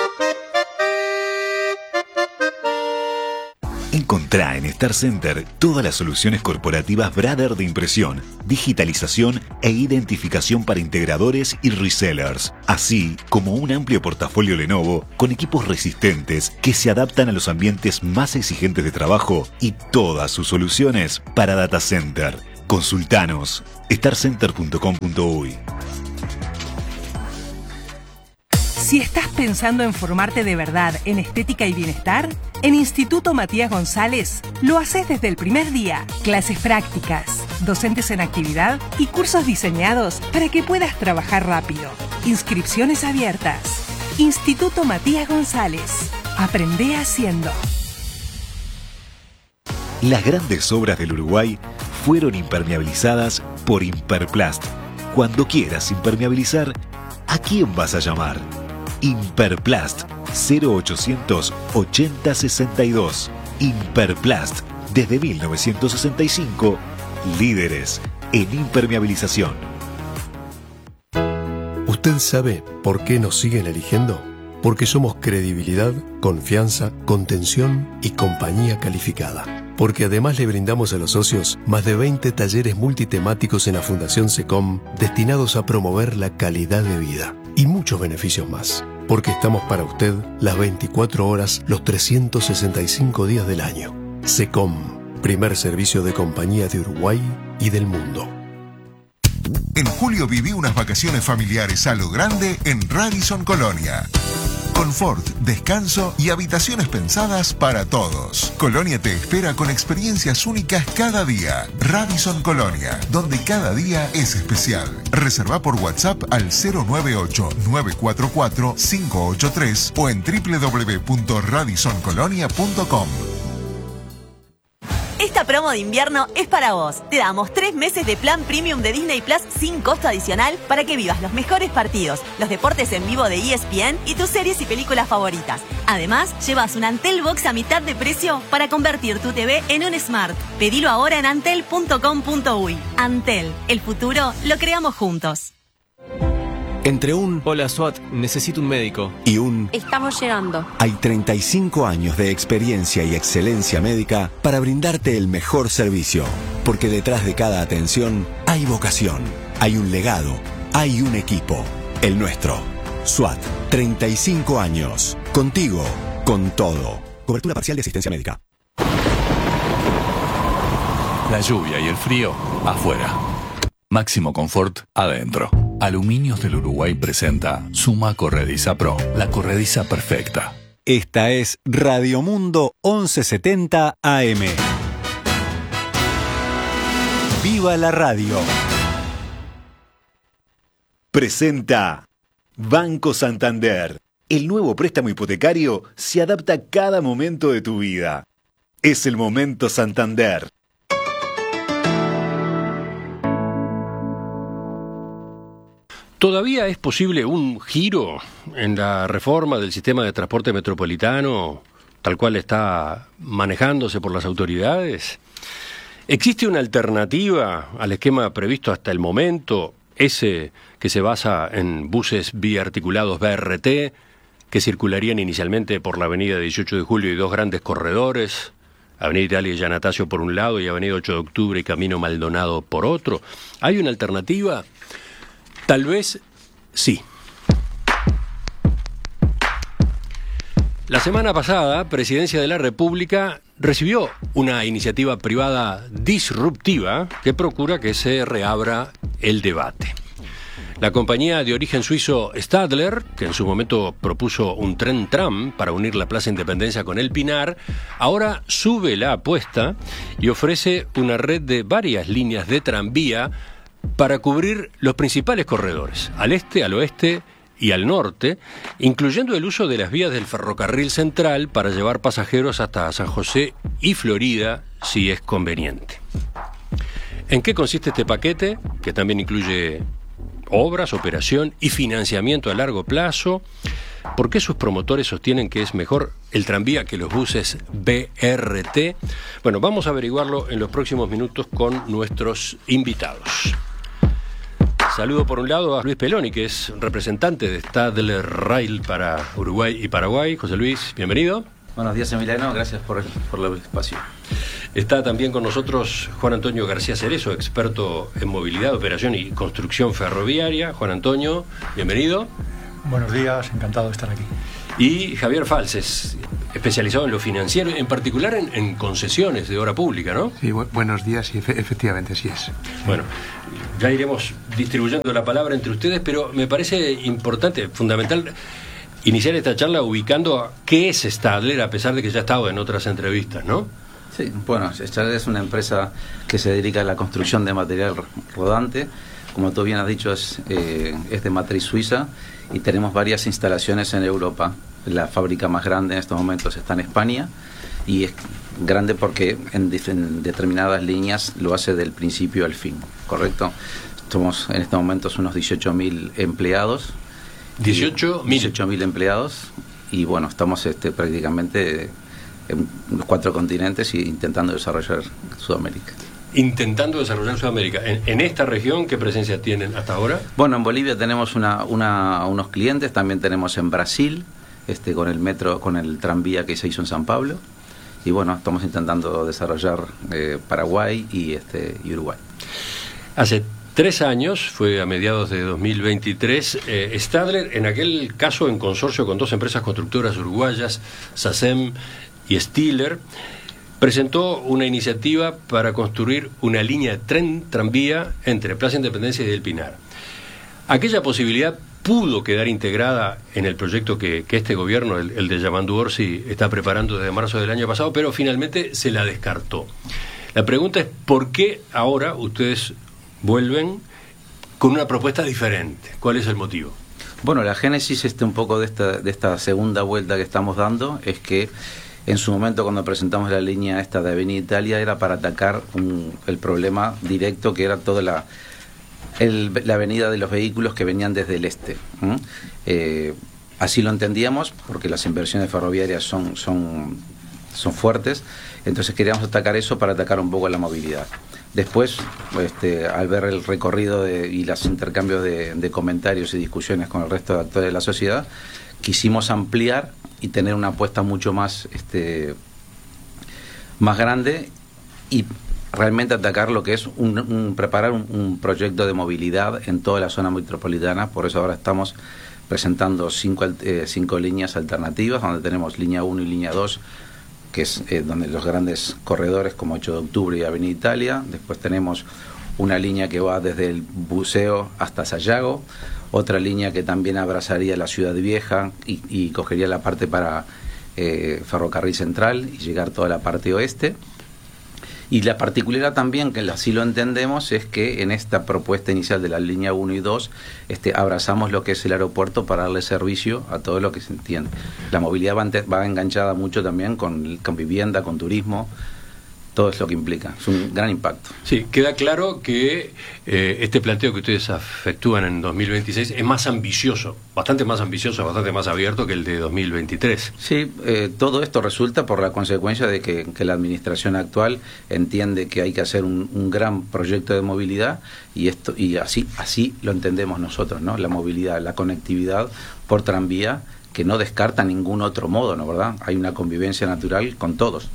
Speaker 4: Encontrá en Star Center todas las soluciones corporativas Brother de impresión, digitalización e identificación para integradores y resellers, así como un amplio portafolio Lenovo con equipos resistentes que se adaptan a los ambientes más exigentes de trabajo y todas sus soluciones para data center. Consultanos star center punto com punto uy.
Speaker 19: Si estás pensando en formarte de verdad en estética y bienestar, en Instituto Matías González lo haces desde el primer día. Clases prácticas, docentes en actividad y cursos diseñados para que puedas trabajar rápido. Inscripciones abiertas. Instituto Matías González. Aprende haciendo.
Speaker 4: Las grandes obras del Uruguay fueron impermeabilizadas por Imperplast. Cuando quieras impermeabilizar, ¿a quién vas a llamar? Imperplast cero ochocientos ochenta sesenta y dos. Imperplast, desde mil novecientos sesenta y cinco, líderes en impermeabilización.
Speaker 22: ¿Usted sabe por qué nos siguen eligiendo? Porque somos credibilidad, confianza, contención y compañía calificada. Porque además le brindamos a los socios más de veinte talleres multitemáticos en la Fundación SECOM destinados a promover la calidad de vida y muchos beneficios más. Porque estamos para usted las veinticuatro horas, los trescientos sesenta y cinco días del año. SECOM, primer servicio de compañía de Uruguay y del mundo.
Speaker 23: En julio viví unas vacaciones familiares a lo grande en Radisson Colonia. Confort, descanso y habitaciones pensadas para todos. Colonia te espera con experiencias únicas cada día. Radisson Colonia, donde cada día es especial. Reserva por WhatsApp al cero nueve ocho nueve cuatro cuatro cinco ocho tres o en doble u doble u doble u punto radisson colonia punto com.
Speaker 24: Esta promo de invierno es para vos. Te damos tres meses de plan premium de Disney Plus sin costo adicional para que vivas los mejores partidos, los deportes en vivo de E S P N y tus series y películas favoritas. Además, llevas un Antel Box a mitad de precio para convertir tu T V en un Smart. Pedilo ahora en antel punto com punto uy. Antel, el futuro lo creamos juntos.
Speaker 7: Entre un "Hola SWAT, necesito un médico" y un
Speaker 5: Estamos llegando.
Speaker 7: hay treinta y cinco años de experiencia y excelencia médica para brindarte el mejor servicio. Porque detrás de cada atención hay vocación, hay un legado, hay un equipo, el nuestro. SWAT, treinta y cinco años. Contigo, con todo. Cobertura parcial de asistencia médica.
Speaker 15: La lluvia y el frío, afuera. Máximo confort, adentro. Aluminios del Uruguay presenta Suma Corrediza Pro, la corrediza perfecta.
Speaker 2: Esta es Radio Mundo once setenta A M. ¡Viva la radio!
Speaker 4: Presenta Banco Santander. El nuevo préstamo hipotecario se adapta a cada momento de tu vida. Es el momento Santander.
Speaker 10: ¿Todavía es posible un giro en la reforma del sistema de transporte metropolitano, tal cual está manejándose por las autoridades? ¿Existe una alternativa al esquema previsto hasta el momento, ese que se basa en buses biarticulados B R T, que circularían inicialmente por la avenida dieciocho de julio y dos grandes corredores, Avenida Italia y Yanatacio por un lado y Avenida ocho de octubre y Camino Maldonado por otro? ¿Hay una alternativa? Tal vez sí. La semana pasada, Presidencia de la República recibió una iniciativa privada disruptiva que procura que se reabra el debate. La compañía de origen suizo Stadler, que en su momento propuso un tren tram para unir la Plaza Independencia con el Pinar, ahora sube la apuesta y ofrece una red de varias líneas de tranvía para cubrir los principales corredores, al este, al oeste y al norte, incluyendo el uso de las vías del ferrocarril central para llevar pasajeros hasta San José y Florida, si es conveniente. ¿En qué consiste este paquete? Que también incluye obras, operación y financiamiento a largo plazo. ¿Por qué sus promotores sostienen que es mejor el tranvía que los buses B R T? Bueno, vamos a averiguarlo en los próximos minutos con nuestros invitados. Saludo por un lado a Luis Peloni, que es representante de Stadler Rail para Uruguay y Paraguay. José Luis, bienvenido.
Speaker 6: Buenos días, Emiliano. Gracias por el, por el espacio.
Speaker 10: Está también con nosotros Juan Antonio García Cerezo, experto en movilidad, operación y construcción ferroviaria. Juan Antonio, bienvenido.
Speaker 8: Buenos días, encantado de estar aquí.
Speaker 10: Y Javier Falces, especializado en lo financiero, en particular en, en concesiones de obra pública, ¿no?
Speaker 9: Sí, bu- buenos días y efe- efectivamente sí es. Sí.
Speaker 10: Bueno, ya iremos distribuyendo la palabra entre ustedes, pero me parece importante, fundamental, iniciar esta charla ubicando qué es Stadler, a pesar de que ya ha estado en otras entrevistas, ¿no?
Speaker 6: Sí, bueno, Stadler es una empresa que se dedica a la construcción de material rodante. Como tú bien has dicho, es, eh, es de matriz suiza y tenemos varias instalaciones en Europa. La fábrica más grande en estos momentos está en España y es grande porque en, dif- en determinadas líneas lo hace del principio al fin, ¿correcto? Somos en estos momentos unos dieciocho mil empleados.
Speaker 10: dieciocho mil
Speaker 6: empleados y bueno, estamos este, prácticamente en los cuatro continentes y intentando desarrollar Sudamérica.
Speaker 10: Intentando desarrollar Sudamérica. ¿En, en esta región qué presencia tienen hasta ahora?
Speaker 6: Bueno, en Bolivia tenemos una, una, unos clientes, también tenemos en Brasil, este, con el metro, con el tranvía que se hizo en San Pablo, y bueno, estamos intentando desarrollar eh, Paraguay y, este, y Uruguay.
Speaker 10: Hace tres años, fue a mediados de dos mil veintitrés, eh, Stadler, en aquel caso en consorcio con dos empresas constructoras uruguayas, SACEM y Stiller, presentó una iniciativa para construir una línea de tren tranvía entre Plaza Independencia y del Pinar. Aquella posibilidad pudo quedar integrada en el proyecto que, que este gobierno, el, el de Yamandu Orsi, está preparando desde marzo del año pasado, pero finalmente se la descartó. La pregunta es, ¿por qué ahora ustedes vuelven con una propuesta diferente? ¿Cuál es el motivo?
Speaker 6: Bueno, la génesis este, un poco de esta, de esta segunda vuelta que estamos dando es que en su momento, cuando presentamos la línea esta de Avenida Italia, era para atacar un, el problema directo que era toda la, el, la avenida de los vehículos que venían desde el este. ¿Mm? Eh, así lo entendíamos, porque las inversiones ferroviarias son, son, son fuertes, entonces queríamos atacar eso para atacar un poco la movilidad. Después, este, al ver el recorrido de, y los intercambios de, de comentarios y discusiones con el resto de actores de la sociedad, quisimos ampliar y tener una apuesta mucho más este más grande y realmente atacar lo que es un, un preparar un, un proyecto de movilidad en toda la zona metropolitana. Por eso ahora estamos presentando cinco, eh, cinco líneas alternativas, donde tenemos línea uno y línea dos, que es eh, donde los grandes corredores como ocho de octubre y Avenida Italia. Después tenemos una línea que va desde el Buceo hasta Sayago, otra línea que también abrazaría la Ciudad Vieja y, y cogería la parte para eh, Ferrocarril Central y llegar toda la parte oeste. Y la particularidad también, que así lo entendemos, es que en esta propuesta inicial de la línea uno y dos este, abrazamos lo que es el aeropuerto para darle servicio a todo lo que se entiende. La movilidad va, va enganchada mucho también con, con vivienda, con turismo, todo es lo que implica. Es un gran impacto.
Speaker 10: Sí, queda claro que eh, este planteo que ustedes efectúan en dos mil veintiséis es más ambicioso, bastante más ambicioso, bastante más abierto que el de dos mil veintitrés.
Speaker 6: Sí, eh, todo esto resulta por la consecuencia de que, que la administración actual entiende que hay que hacer un, un gran proyecto de movilidad y esto y así así lo entendemos nosotros, ¿no? La movilidad, la conectividad por tranvía, que no descarta ningún otro modo, ¿no? ¿Verdad? Hay una convivencia natural con todos.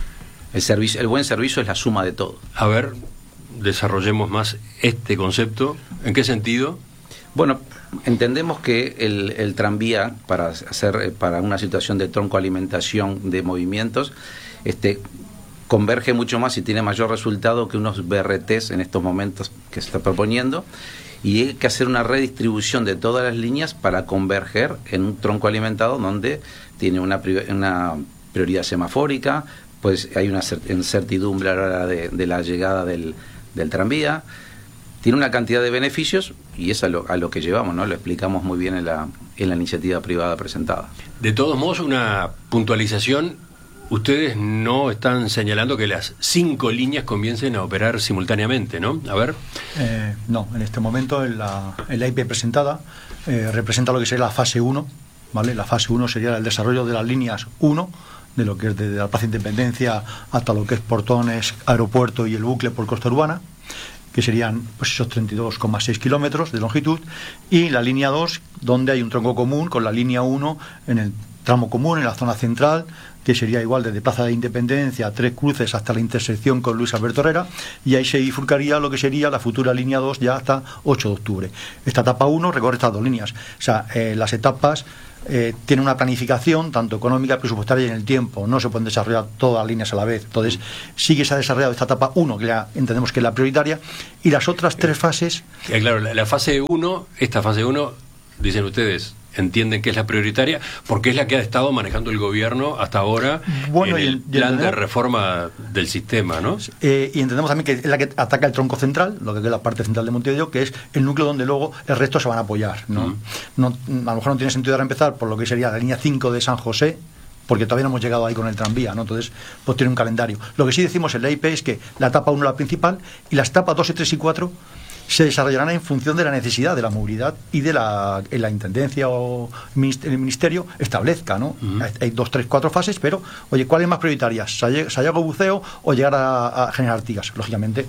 Speaker 6: El servicio, el buen servicio es la suma de todo.
Speaker 10: A ver, desarrollemos más este concepto. ¿En qué sentido?
Speaker 6: Bueno, entendemos que el, el tranvía, para hacer para una situación de troncoalimentación de movimientos, este converge mucho más y tiene mayor resultado que unos B R Ts en estos momentos que se está proponiendo, y hay que hacer una redistribución de todas las líneas para converger en un tronco alimentado donde tiene una, una prioridad semafórica, pues hay una incertidumbre a la hora de, de la llegada del, del tranvía, tiene una cantidad de beneficios y es a lo, a lo que llevamos, ¿no? Lo explicamos muy bien en la, en la iniciativa privada presentada.
Speaker 10: De todos modos, una puntualización, ustedes no están señalando que las cinco líneas comiencen a operar simultáneamente, ¿no? A ver.
Speaker 8: Eh, no, en este momento en la, en la I P presentada eh, representa lo que sería la fase uno, ¿vale? La fase uno sería el desarrollo de las líneas uno, de lo que es desde la Plaza Independencia hasta lo que es Portones, Aeropuerto y el bucle por Costa Urbana, que serían pues esos treinta y dos coma seis kilómetros de longitud, y la línea dos, donde hay un tronco común con la línea uno en el tramo común, en la zona central, que sería igual desde Plaza de Independencia, Tres Cruces, hasta la intersección con Luis Alberto Herrera, y ahí se bifurcaría lo que sería la futura línea dos ya hasta ocho de octubre. Esta etapa uno recorre estas dos líneas. O sea, eh, las etapas eh, tienen una planificación tanto económica, presupuestaria y en el tiempo. No se pueden desarrollar todas las líneas a la vez. Entonces, sí que se ha desarrollado esta etapa uno, que ya entendemos que es la prioritaria, y las otras tres fases...
Speaker 10: Eh, claro, la, la fase uno, esta fase uno, dicen ustedes, entienden que es la prioritaria porque es la que ha estado manejando el gobierno hasta ahora, bueno, en el y, plan y de reforma del sistema, ¿no?
Speaker 8: Eh, y entendemos también que es la que ataca el tronco central, lo que es la parte central de Montevideo, que es el núcleo donde luego el resto se van a apoyar, ¿no? Mm. no a lo mejor no tiene sentido ahora empezar por lo que sería la línea cinco de San José, porque todavía no hemos llegado ahí con el tranvía, ¿no? Entonces, pues tiene un calendario. Lo que sí decimos en la I P es que la etapa uno es la principal y las etapas dos, tres y cuatro se desarrollarán en función de la necesidad de la movilidad y de la, en la intendencia o el ministerio establezca, ¿no? Uh-huh. Hay, hay dos, tres, cuatro fases, pero, oye, ¿cuál es más prioritaria? ¿Sayago Buceo o llegar a, a General Artigas? Lógicamente,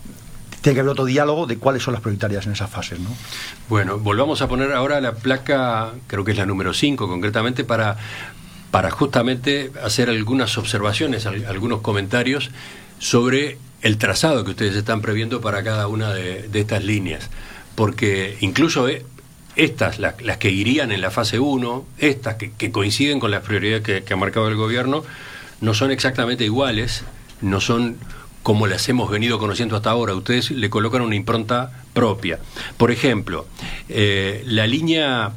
Speaker 8: tiene que haber otro diálogo de cuáles son las prioritarias en esas fases, ¿no?
Speaker 10: Bueno, volvamos a poner ahora la placa, creo que es la número cinco concretamente, para, para justamente hacer algunas observaciones, algunos comentarios sobre el trazado que ustedes están previendo para cada una de, de estas líneas, porque incluso eh, estas, las, las que irían en la fase uno, estas que, que coinciden con las prioridades que, que ha marcado el gobierno, no son exactamente iguales, no son como las hemos venido conociendo hasta ahora. Ustedes le colocan una impronta propia. Por ejemplo, eh, la línea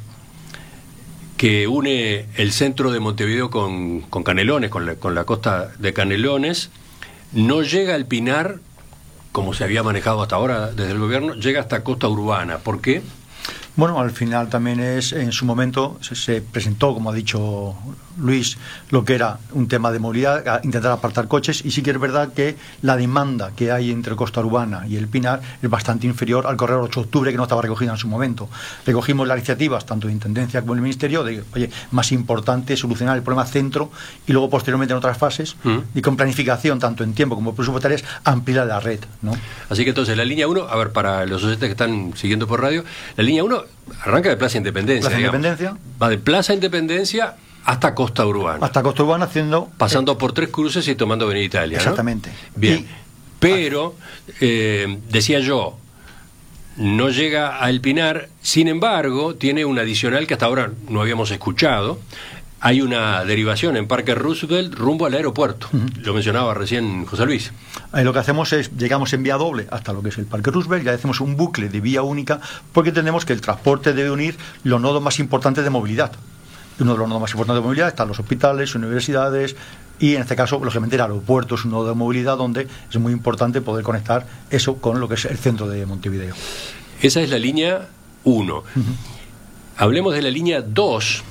Speaker 10: que une el centro de Montevideo con, con Canelones, con la, con la costa de Canelones, no llega al Pinar, como se había manejado hasta ahora desde el gobierno, llega hasta Costa Urbana. ¿Por qué?
Speaker 8: Bueno, al final también es, en su momento se, se presentó, como ha dicho Luis, lo que era un tema de movilidad, a intentar apartar coches, y sí que es verdad que la demanda que hay entre Costa Urbana y el Pinar es bastante inferior al corredor ocho de octubre, que no estaba recogida en su momento. Recogimos las iniciativas, tanto de Intendencia como del Ministerio, de, oye, más importante solucionar el problema centro y luego posteriormente en otras fases, mm. y con planificación, tanto en tiempo como presupuestarias, ampliar la red, ¿no?
Speaker 10: Así que entonces la línea uno, a ver, para los oyentes que están siguiendo por radio, la línea uno arranca de Plaza Independencia.
Speaker 8: Plaza Independencia.
Speaker 10: Va de Plaza Independencia hasta Costa Urbana.
Speaker 8: Hasta Costa Urbana, haciendo...
Speaker 10: pasando eh, por Tres Cruces y tomando Avenida Italia,
Speaker 8: exactamente,
Speaker 10: ¿no? Bien. Y, pero, eh, decía yo, no llega a El Pinar, sin embargo, tiene un adicional que hasta ahora no habíamos escuchado. Hay una derivación en Parque Roosevelt rumbo al aeropuerto. Uh-huh. Lo mencionaba recién José Luis.
Speaker 8: Ahí lo que hacemos es, llegamos en vía doble hasta lo que es el Parque Roosevelt, ya hacemos un bucle de vía única, porque entendemos que el transporte debe unir los nodos más importantes de movilidad. Uno de los nodos más importantes de movilidad están los hospitales, universidades, y en este caso, lógicamente, el aeropuerto es un nodo de movilidad donde es muy importante poder conectar eso con lo que es el centro de Montevideo.
Speaker 10: Esa es la línea uno. Uh-huh. Hablemos de la línea dos,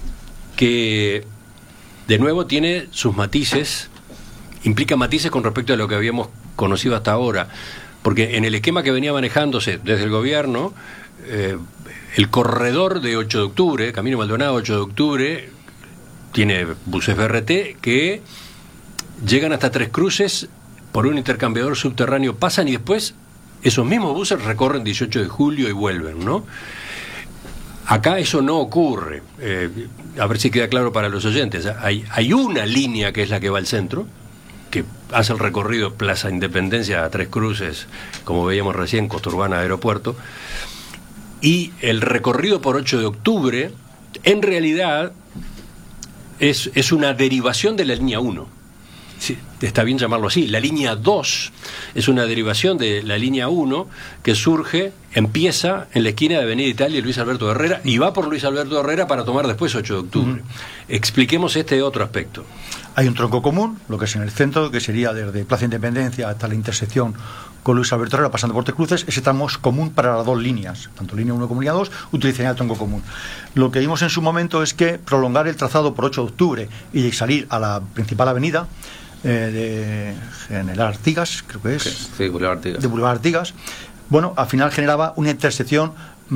Speaker 10: que de nuevo tiene sus matices, implica matices con respecto a lo que habíamos conocido hasta ahora, porque en el esquema que venía manejándose desde el gobierno, eh, el corredor de ocho de octubre, Camino Maldonado ocho de octubre, tiene buses B R T que llegan hasta Tres Cruces por un intercambiador subterráneo, pasan y después esos mismos buses recorren dieciocho de julio y vuelven, ¿no? Acá eso no ocurre. Eh, a ver si queda claro para los oyentes. Hay, hay una línea que es la que va al centro, que hace el recorrido Plaza Independencia a Tres Cruces, como veíamos recién, Costa Urbana, Aeropuerto. Y el recorrido por ocho de octubre, en realidad, es, es una derivación de la línea uno. Sí, está bien llamarlo así. La línea dos es una derivación de la línea uno que surge, empieza en la esquina de Avenida Italia y Luis Alberto Herrera y va por Luis Alberto Herrera para tomar después ocho de octubre. Uh-huh. Expliquemos este otro aspecto.
Speaker 8: Hay un tronco común, lo que es en el centro, que sería desde Plaza Independencia hasta la intersección con Luis Alberto Herrera, pasando por Tres Cruces. Ese tramo es común para las dos líneas, tanto línea uno como línea dos, utilizarían el tronco común. Lo que vimos en su momento es que prolongar el trazado por ocho de octubre y salir a la principal avenida, Eh, de General Artigas, creo que es.
Speaker 6: Sí, Boulevard Artigas.
Speaker 8: De Boulevard Artigas. Bueno, al final generaba una intersección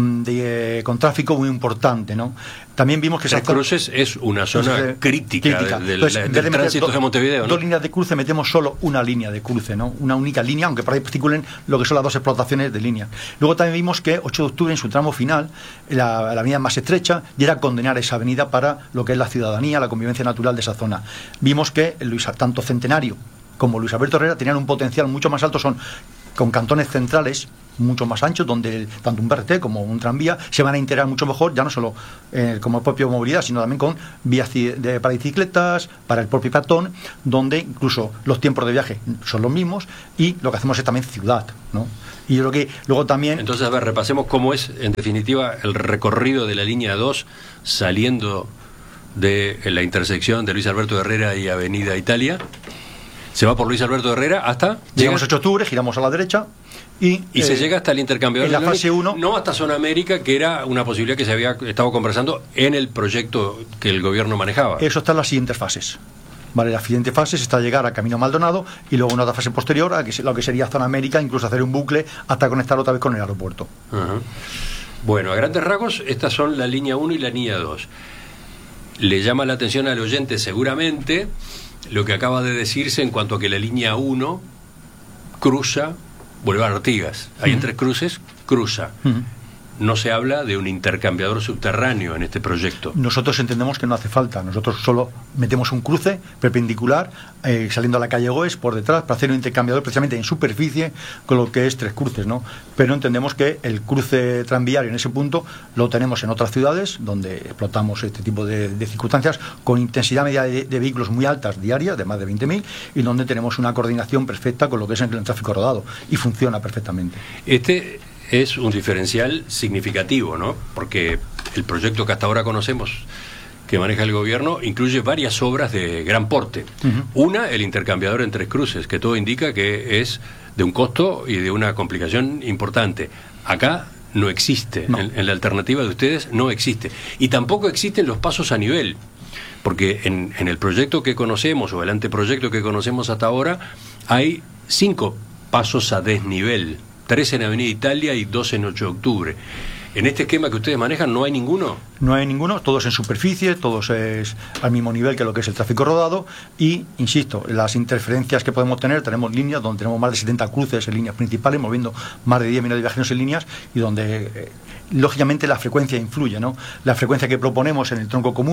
Speaker 8: de, con tráfico muy importante, ¿no? También vimos que
Speaker 10: Tres Cruces es una zona
Speaker 8: Entonces,
Speaker 10: crítica, crítica. del,
Speaker 8: Entonces,
Speaker 10: del,
Speaker 8: de
Speaker 10: del tránsito
Speaker 8: do,
Speaker 10: de Montevideo, ¿no?
Speaker 8: Dos líneas de cruce, metemos solo una línea de cruce, ¿no? Una única línea, aunque por ahí articulen lo que son las dos explotaciones de línea. Luego también vimos que ocho de octubre, en su tramo final, la, la avenida más estrecha, y era condenar esa avenida para lo que es la ciudadanía, la convivencia natural de esa zona. Vimos que Luis, tanto Centenario como Luis Alberto Herrera tenían un potencial mucho más alto, son con cantones centrales mucho más anchos, donde el, tanto un B R T como un tranvía se van a integrar mucho mejor, ya no solo eh, como propia movilidad, sino también con vías de, para bicicletas, para el propio peatón, donde incluso los tiempos de viaje son los mismos, y lo que hacemos es también ciudad, ¿no? Y yo creo que luego también...
Speaker 10: Entonces, a ver, repasemos cómo es, en definitiva, el recorrido de la línea dos saliendo de la intersección de Luis Alberto Herrera y Avenida Italia. Se va por Luis Alberto Herrera hasta...
Speaker 8: Llegamos a ocho de octubre, giramos a la derecha y...
Speaker 10: Y eh, se llega hasta el intercambiador.
Speaker 8: En la fase uno...
Speaker 10: No hasta Zona América, que era una posibilidad que se había estado conversando en el proyecto que el gobierno manejaba.
Speaker 8: Eso está en las siguientes fases. Vale, la siguiente fase es hasta llegar a Camino Maldonado y luego una otra fase posterior a que, lo que sería Zona América, incluso hacer un bucle hasta conectar otra vez con el aeropuerto.
Speaker 10: Uh-huh. Bueno, a grandes rasgos, estas son la línea uno y la línea dos. Le llama la atención al oyente seguramente lo que acaba de decirse en cuanto a que la línea uno cruza Boulevard Artigas. Ahí uh-huh. en Tres Cruces cruza. Uh-huh. No se habla de un intercambiador subterráneo en este proyecto.
Speaker 8: Nosotros entendemos que no hace falta. Nosotros solo metemos un cruce perpendicular eh, saliendo a la calle Goes por detrás para hacer un intercambiador precisamente en superficie con lo que es Tres Cruces, ¿no? Pero entendemos que el cruce tranviario en ese punto lo tenemos en otras ciudades donde explotamos este tipo de, de circunstancias con intensidad media de, de vehículos muy altas diarias, de más de veinte mil, y donde tenemos una coordinación perfecta con lo que es el tráfico rodado y funciona perfectamente.
Speaker 10: Este es un diferencial significativo, ¿no? Porque el proyecto que hasta ahora conocemos que maneja el gobierno incluye varias obras de gran porte. Uh-huh. Una, el intercambiador en Tres Cruces, que todo indica que es de un costo y de una complicación importante. Acá no existe, no. En, en la alternativa de ustedes no existe. Y tampoco existen los pasos a nivel, porque en, en el proyecto que conocemos, o el anteproyecto que conocemos hasta ahora, hay cinco pasos a desnivel. Tres en Avenida Italia y dos en ocho de octubre. ¿En este esquema que ustedes manejan no hay ninguno?
Speaker 8: No hay ninguno, todos en superficie, todos es al mismo nivel que lo que es el tráfico rodado y, insisto, las interferencias que podemos tener, tenemos líneas donde tenemos más de setenta cruces en líneas principales, moviendo más de diez millones de viajeros en líneas y donde, eh, lógicamente, la frecuencia influye, ¿no? La frecuencia que proponemos en el tronco común,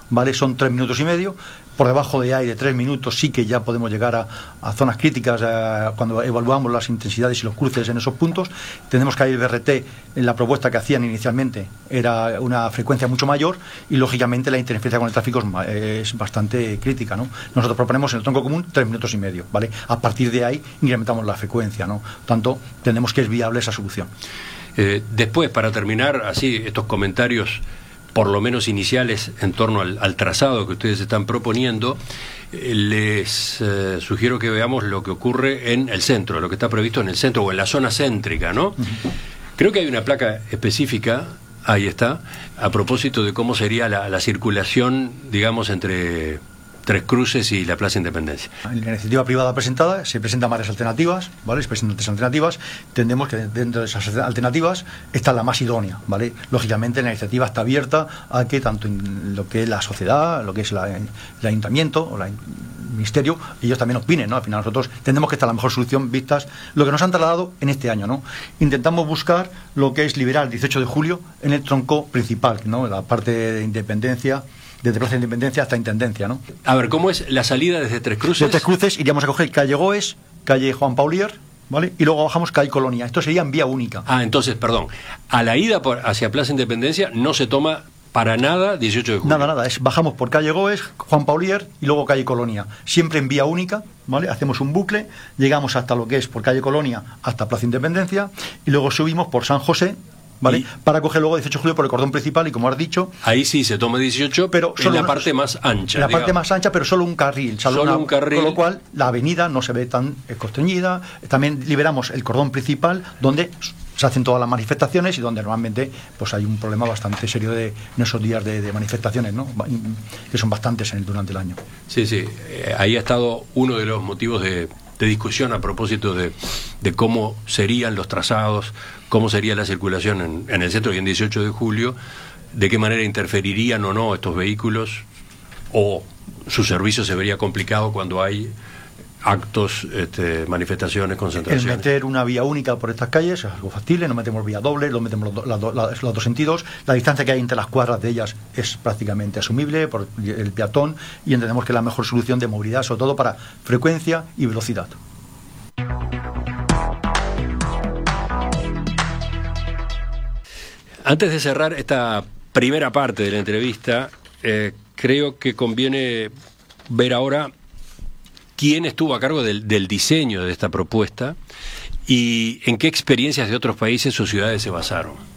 Speaker 8: ¿vale? Son tres minutos y medio. Por debajo de ahí, de tres minutos, sí que ya podemos llegar a, a zonas críticas eh, cuando evaluamos las intensidades y los cruces en esos puntos. Tenemos que ahí el B R T, en la propuesta que hacían inicialmente, era una frecuencia mucho mayor y, lógicamente, la interferencia con el tráfico es, es bastante crítica, ¿no? Nosotros proponemos en el tronco común tres minutos y medio, ¿vale? A partir de ahí incrementamos la frecuencia, ¿no? Por tanto, tenemos que es viable esa solución.
Speaker 10: Eh, después, para terminar, así, estos comentarios por lo menos iniciales en torno al, al trazado que ustedes están proponiendo, eh, les eh, sugiero que veamos lo que ocurre en el centro, lo que está previsto en el centro o en la zona céntrica, ¿no? Uh-huh. Creo que hay una placa específica, ahí está, a propósito de cómo sería la, la circulación, digamos, entre Tres Cruces y la Plaza Independencia.
Speaker 8: En la iniciativa privada presentada se presentan varias alternativas, ¿vale? Se presentan tres alternativas. Entendemos que dentro de esas alternativas está la más idónea, ¿vale? Lógicamente la iniciativa está abierta a que tanto en lo que es la sociedad, lo que es la, el ayuntamiento o la, el ministerio, ellos también opinen, ¿no? Al final nosotros entendemos que esta es la mejor solución vistas lo que nos han trasladado en este año, ¿no? Intentamos buscar lo que es liberar el dieciocho de julio en el tronco principal, ¿no? La parte de Independencia, desde Plaza de Independencia hasta Intendencia, ¿no?
Speaker 10: A ver, ¿cómo es la salida desde Tres Cruces?
Speaker 8: De Tres Cruces iríamos a coger calle Goes, calle Juan Paulier, ¿vale? Y luego bajamos calle Colonia. Esto sería en vía única.
Speaker 10: Ah, entonces, perdón, a la ida por, hacia Plaza Independencia no se toma para nada dieciocho de julio.
Speaker 8: Nada, nada, es bajamos por calle Goes, Juan Paulier y luego calle Colonia. Siempre en vía única, ¿vale? Hacemos un bucle, llegamos hasta lo que es por calle Colonia hasta Plaza Independencia y luego subimos por San José, ¿vale? Y para coger luego dieciocho de julio por el cordón principal y, como has dicho,
Speaker 10: ahí sí se toma dieciocho, pero en la una, parte más ancha.
Speaker 8: En la
Speaker 10: digamos.
Speaker 8: parte más ancha, pero solo un carril.
Speaker 10: Solo
Speaker 8: una,
Speaker 10: un carril.
Speaker 8: Con lo cual la avenida no se ve tan constreñida. También liberamos el cordón principal donde se hacen todas las manifestaciones y donde normalmente pues hay un problema bastante serio de, en esos días de, de manifestaciones, ¿no? Que son bastantes en el, durante el año.
Speaker 10: Sí, sí. Eh, ahí ha estado uno de los motivos de, de discusión a propósito de, de cómo serían los trazados, cómo sería la circulación en, en el centro y en dieciocho de julio, de qué manera interferirían o no estos vehículos, o su servicio se vería complicado cuando hay actos, este, manifestaciones, concentraciones.
Speaker 8: El meter una vía única por estas calles es algo factible, no metemos vía doble, lo metemos los, do, la, los dos sentidos, la distancia que hay entre las cuadras de ellas es prácticamente asumible por el peatón y entendemos que es la mejor solución de movilidad, sobre todo para frecuencia y velocidad.
Speaker 10: Antes de cerrar esta primera parte de la entrevista, eh, creo que conviene ver ahora quién estuvo a cargo del, del diseño de esta propuesta y en qué experiencias de otros países o ciudades se basaron.